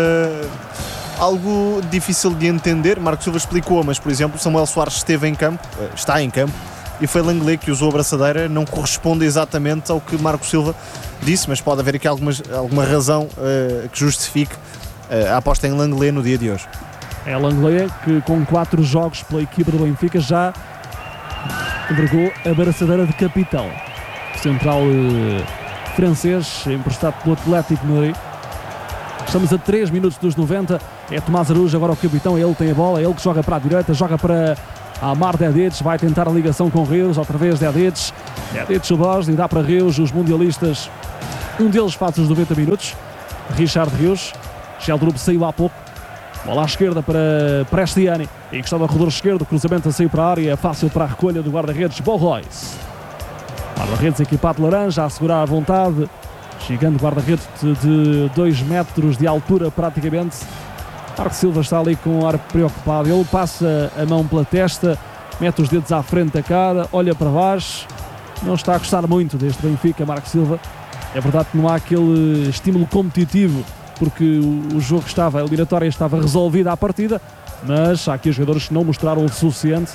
algo difícil de entender. Marco Silva explicou, mas por exemplo Samuel Soares esteve em campo, está em campo, e foi Langley que usou a braçadeira. Não corresponde exatamente ao que Marco Silva disse, mas pode haver aqui alguma razão que justifique a aposta em Langley no dia de hoje. É Langley que com 4 jogos pela equipa do Benfica já entregou a braçadeira de capitão. Central francês, emprestado pelo Atlético de Madrid. Estamos a 3 minutos dos 90. É Tomás Araújo agora o capitão, ele tem a bola, ele que joga para a direita, joga para Amar Dedic, vai tentar a ligação com Rios, outra vez Dedic o Bosley, dá para Rios, os mundialistas, um deles faz os 90 minutos, Richard Rios. Sheldrup saiu há pouco, bola à esquerda para Prestiani, e que está no corredor esquerdo, cruzamento a sair para a área, fácil para a recolha do guarda-redes Bo Royce. Guarda-redes equipado de laranja, a segurar à vontade, gigante guarda-redes de 2 metros de altura praticamente. Marco Silva está ali com um ar preocupado, ele passa a mão pela testa, mete os dedos à frente da cara, olha para baixo, não está a gostar muito deste Benfica, Marco Silva. É verdade que não há aquele estímulo competitivo, porque o jogo estava, a eliminatória estava resolvida à partida, mas há aqui os jogadores que não mostraram o suficiente.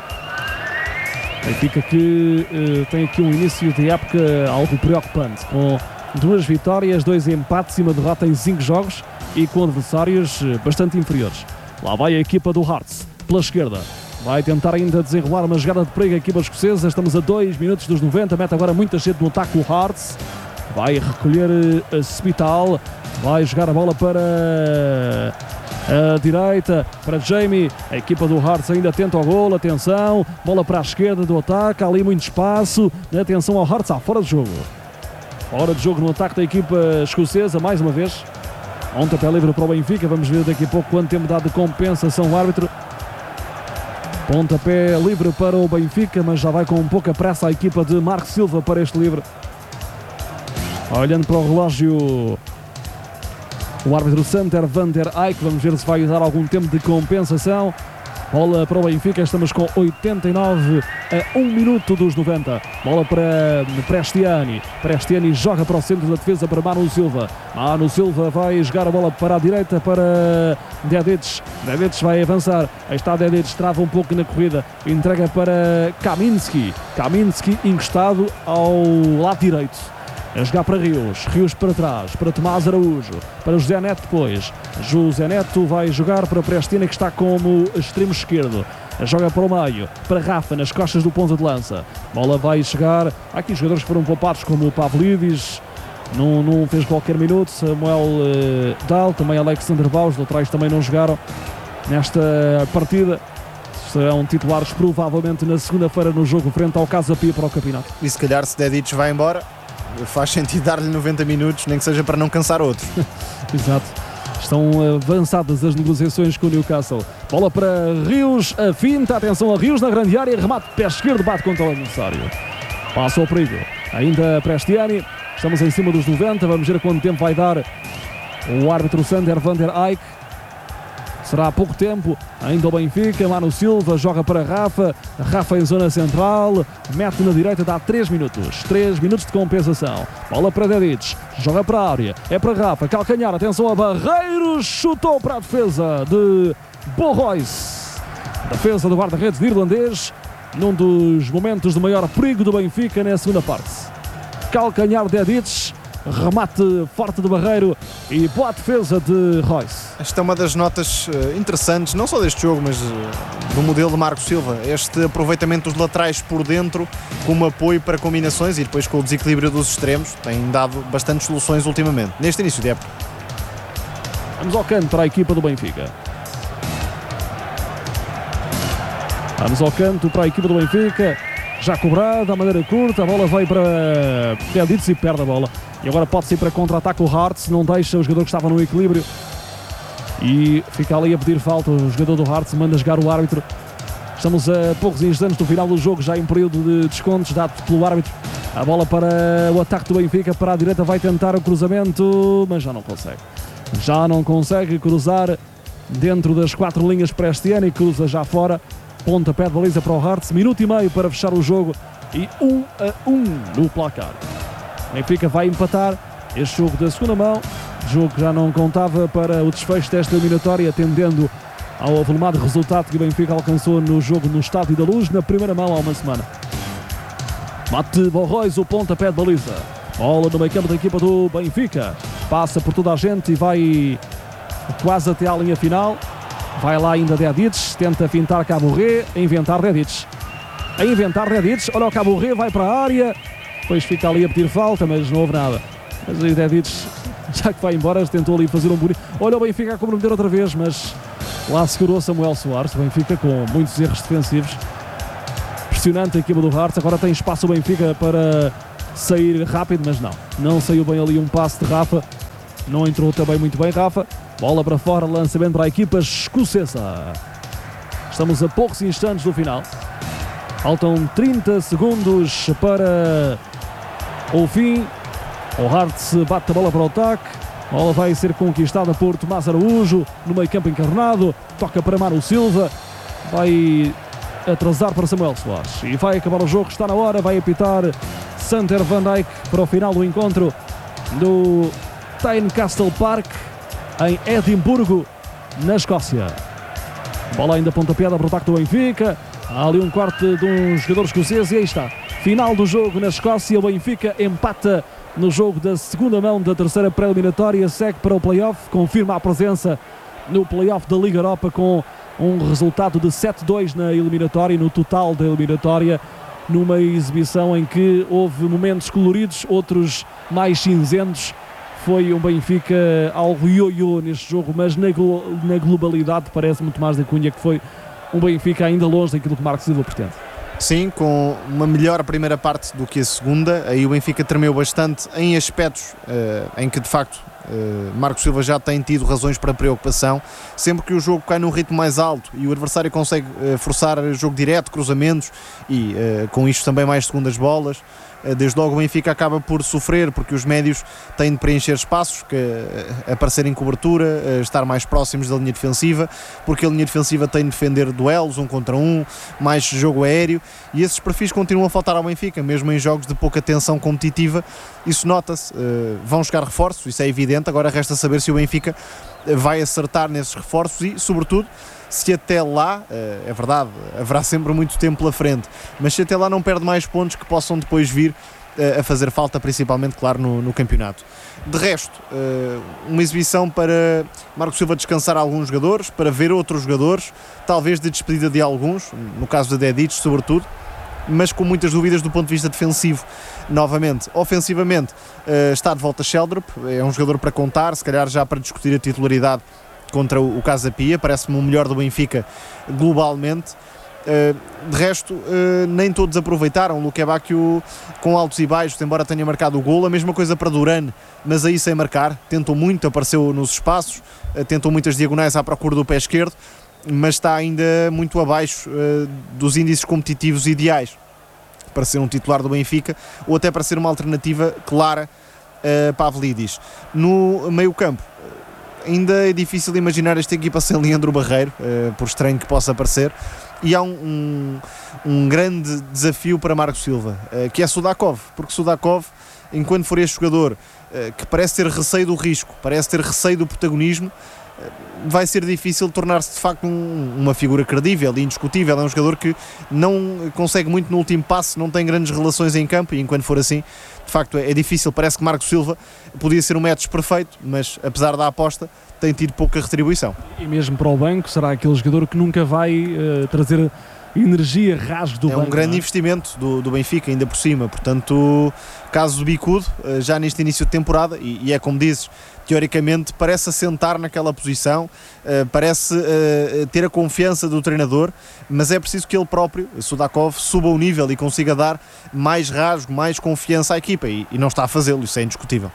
Benfica que tem aqui um início de época algo preocupante, com 2 vitórias, 2 empates e uma derrota em 5 jogos e com adversários bastante inferiores. Lá vai a equipa do Hearts, pela esquerda. Vai tentar ainda desenrolar uma jogada de perigo a equipa escocesa. Estamos a 2 minutos dos 90, mete agora muita gente no ataque o Hearts. Vai recolher a Spital, vai jogar a bola para a direita, para Jamie. A equipa do Hearts ainda tenta o golo, atenção, bola para a esquerda do ataque, há ali muito espaço, atenção ao Hearts, fora de jogo. Fora de jogo no ataque da equipa escocesa, mais uma vez. Pontapé livre para o Benfica, vamos ver daqui a pouco quanto tempo dá de compensação o árbitro. Pontapé livre para o Benfica, mas já vai com pouca pressa a equipa de Marco Silva para este livre. Olhando para o relógio, o árbitro Sander van der Eyck, vamos ver se vai usar algum tempo de compensação. Bola para o Benfica, estamos com 89 a 1 minuto dos 90. Bola para Prestiani. Prestiani joga para o centro da defesa para Manu Silva. Manu Silva vai jogar a bola para a direita para Dedic. Dedic vai avançar. Aí está Dedic, trava um pouco na corrida. Entrega para Kaminski. Kaminski encostado ao lado direito. A jogar para Rios, Rios para trás, para Tomás Araújo, para José Neto depois. José Neto vai jogar para Prestiani, que está como extremo esquerdo. Joga para o meio, para Rafa, nas costas do ponta de lança. Bola vai chegar. Há aqui jogadores que foram poupados, como o Pavlidis, não fez qualquer minuto. Samuel Dahl, também Alexander Baus, os laterais também não jogaram nesta partida. Serão titulares provavelmente na segunda-feira no jogo frente ao Casa Pia para o campeonato. E se calhar se Dedic vai embora, faz sentido dar-lhe 90 minutos, nem que seja para não cansar outro. Exato. Estão avançadas as negociações com o Newcastle. Bola para Rios, a finta, atenção a Rios na grande área, remate pé esquerdo, bate contra o adversário. Passa ao perigo. Ainda Prestiani, estamos em cima dos 90, vamos ver quanto tempo vai dar o árbitro Sander van der Eyck. Será há pouco tempo, ainda o Benfica, Manu Silva joga para Rafa, Rafa em zona central, mete na direita, dá 3 minutos, 3 minutos de compensação. Bola para Dedic, joga para a área, é para Rafa, calcanhar, atenção a Barreiros, chutou para a defesa de Bo Royce. Defesa do guarda-redes irlandês, num dos momentos de maior perigo do Benfica na segunda parte. Calcanhar Dedic, remate forte do Barreiro e boa defesa de Royce. Esta é uma das notas interessantes, não só deste jogo, mas do modelo de Marco Silva. Este aproveitamento dos laterais por dentro, como apoio para combinações e depois com o desequilíbrio dos extremos, tem dado bastantes soluções ultimamente, neste início de época. Vamos ao canto para a equipa do Benfica. Vamos ao canto para a equipa do Benfica. já cobrada, a maneira curta, a bola vai para Dedic e perde a bola. E agora pode ser para contra-ataque o Hearts, não deixa o jogador que estava no equilíbrio. E fica ali a pedir falta, o jogador do Hearts manda jogar o árbitro. Estamos a poucos instantes do final do jogo, já em período de descontos dado pelo árbitro. A bola para o ataque do Benfica, para a direita vai tentar o cruzamento, mas já não consegue. Já não consegue cruzar dentro das 4 linhas para este ano e cruza já fora. Pontapé de baliza para o Hearts, minuto e meio para fechar o jogo e 1-1 no placar. Benfica vai empatar este jogo da segunda mão, jogo que já não contava para o desfecho desta eliminatória, atendendo ao avolumado resultado que o Benfica alcançou no jogo no Estádio da Luz, na primeira mão há uma semana. Mate Borrois, o pontapé de baliza. Bola no meio campo da equipa do Benfica. Passa por toda a gente e vai quase até à linha final. Vai lá ainda Dedic, tenta fintar Caburré, a inventar Dedic. Olha o Caburré, vai para a área. Depois fica ali a pedir falta, mas não houve nada. Mas aí Dedic, já que vai embora, tentou ali fazer um bonito. Olha o Benfica a comprometer outra vez, mas lá segurou Samuel Soares. O Benfica com muitos erros defensivos. Impressionante a equipa do Hearts. Agora tem espaço o Benfica para sair rápido, mas não saiu bem ali um passe de Rafa. Não entrou também muito bem Rafa. Bola para fora, lançamento para a equipa escocesa. Estamos a poucos instantes do final. Faltam 30 segundos para o fim. O Hearts bate a bola para o ataque. A bola vai ser conquistada por Tomás Araújo no meio campo encarnado. Toca para Mário Silva. Vai atrasar para Samuel Soares. E vai acabar o jogo, está na hora. Vai apitar Sander Van Dijk para o final do encontro do Tynecastle Park em Edimburgo, na Escócia. Bola ainda pontapeada para o ataque do Benfica. Há ali um corte de um jogador escocês e aí está. Final do jogo na Escócia. O Benfica empata no jogo da segunda mão da terceira pré-eliminatória. Segue para o play-off. Confirma a presença no play-off da Liga Europa com um resultado de 7-2 na eliminatória, no total da eliminatória. Numa exibição em que houve momentos coloridos, outros mais cinzentos. Foi um Benfica algo ioiô neste jogo, mas na globalidade parece-me, Tomás da Cunha, que foi um Benfica ainda longe daquilo que Marco Silva pretende. Sim, com uma melhor primeira parte do que a segunda. Aí o Benfica tremeu bastante em aspectos em que de facto Marco Silva já tem tido razões para preocupação. Sempre que o jogo cai num ritmo mais alto e o adversário consegue forçar jogo direto, cruzamentos e com isto também mais segundas bolas, desde logo o Benfica acaba por sofrer, porque os médios têm de preencher espaços, aparecer em cobertura, estar mais próximos da linha defensiva, porque a linha defensiva tem de defender duelos, 1 contra 1, mais jogo aéreo, e esses perfis continuam a faltar ao Benfica, mesmo em jogos de pouca tensão competitiva. Isso nota-se. Vão chegar reforços, isso é evidente. Agora resta saber se o Benfica vai acertar nesses reforços e, sobretudo, se até lá, é verdade, haverá sempre muito tempo pela frente, mas se até lá não perde mais pontos que possam depois vir a fazer falta, principalmente, claro, no campeonato. De resto, uma exibição para Marco Silva descansar alguns jogadores, para ver outros jogadores, talvez de despedida de alguns, no caso de Dedic, sobretudo, mas com muitas dúvidas do ponto de vista defensivo. Novamente, ofensivamente, está de volta Sheldrup, é um jogador para contar, se calhar já para discutir a titularidade contra o Casa Pia, parece-me o melhor do Benfica globalmente. De resto, nem todos aproveitaram. O Luque Bacchio com altos e baixos, embora tenha marcado o golo. A mesma coisa para Duran, mas aí sem marcar. Tentou muito, apareceu nos espaços, tentou muitas diagonais à procura do pé esquerdo, mas está ainda muito abaixo dos índices competitivos ideais para ser um titular do Benfica, ou até para ser uma alternativa clara a Pavlidis. No meio campo, ainda é difícil imaginar esta equipa sem Leandro Barreiro, por estranho que possa parecer, e há um grande desafio para Marco Silva, que é Sudakov, porque Sudakov, enquanto for este jogador que parece ter receio do risco, parece ter receio do protagonismo, vai ser difícil tornar-se de facto uma figura credível e indiscutível. É um jogador que não consegue muito no último passe, não tem grandes relações em campo, e enquanto for assim, de facto é difícil. Parece que Marco Silva podia ser um match perfeito, mas apesar da aposta tem tido pouca retribuição. E mesmo para o banco será aquele jogador que nunca vai trazer energia, rasgo do é banco. um grande investimento do Benfica, ainda por cima. Portanto, caso do bicudo, já neste início de temporada, e é como dizes, teoricamente parece assentar naquela posição, parece ter a confiança do treinador, mas é preciso que ele próprio, Sudakov, suba o nível e consiga dar mais rasgo, mais confiança à equipa, e não está a fazê-lo, isso é indiscutível.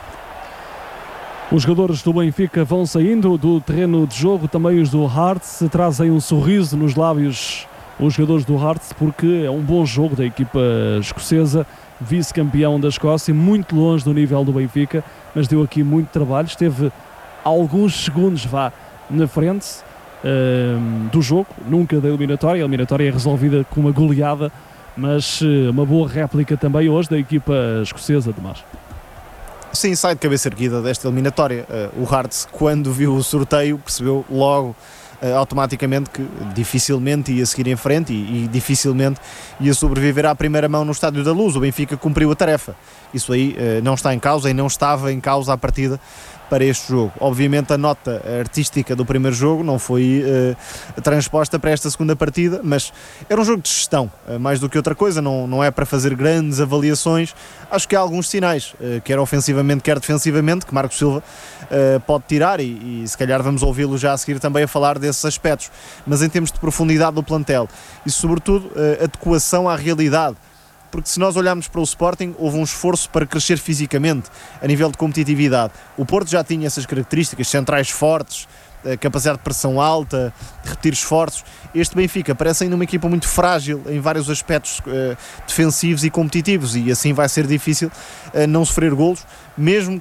Os jogadores do Benfica vão saindo do terreno de jogo, também os do Hearts, trazem um sorriso nos lábios, os jogadores do Hearts, porque é um bom jogo da equipa escocesa, vice-campeão da Escócia, muito longe do nível do Benfica, mas deu aqui muito trabalho, esteve alguns segundos na frente do jogo, nunca da eliminatória. A eliminatória é resolvida com uma goleada, mas uma boa réplica também hoje da equipa escocesa, Tomás. Sim, sai de cabeça erguida desta eliminatória. O Hearts, quando viu o sorteio, percebeu logo automaticamente que dificilmente ia seguir em frente e dificilmente ia sobreviver à primeira mão no Estádio da Luz. O Benfica cumpriu a tarefa. Isso aí não está em causa e não estava em causa à partida para este jogo. Obviamente a nota artística do primeiro jogo não foi transposta para esta segunda partida, mas era um jogo de gestão, mais do que outra coisa, não é para fazer grandes avaliações. Acho que há alguns sinais, quer ofensivamente, quer defensivamente, que Marco Silva pode tirar e se calhar vamos ouvi-lo já a seguir também a falar desses aspectos, mas em termos de profundidade do plantel e sobretudo adequação à realidade. Porque se nós olharmos para o Sporting, houve um esforço para crescer fisicamente, a nível de competitividade. O Porto já tinha essas características, centrais fortes, capacidade de pressão alta, repetir esforços. Este Benfica parece ainda uma equipa muito frágil em vários aspectos defensivos e competitivos, e assim vai ser difícil não sofrer golos, mesmo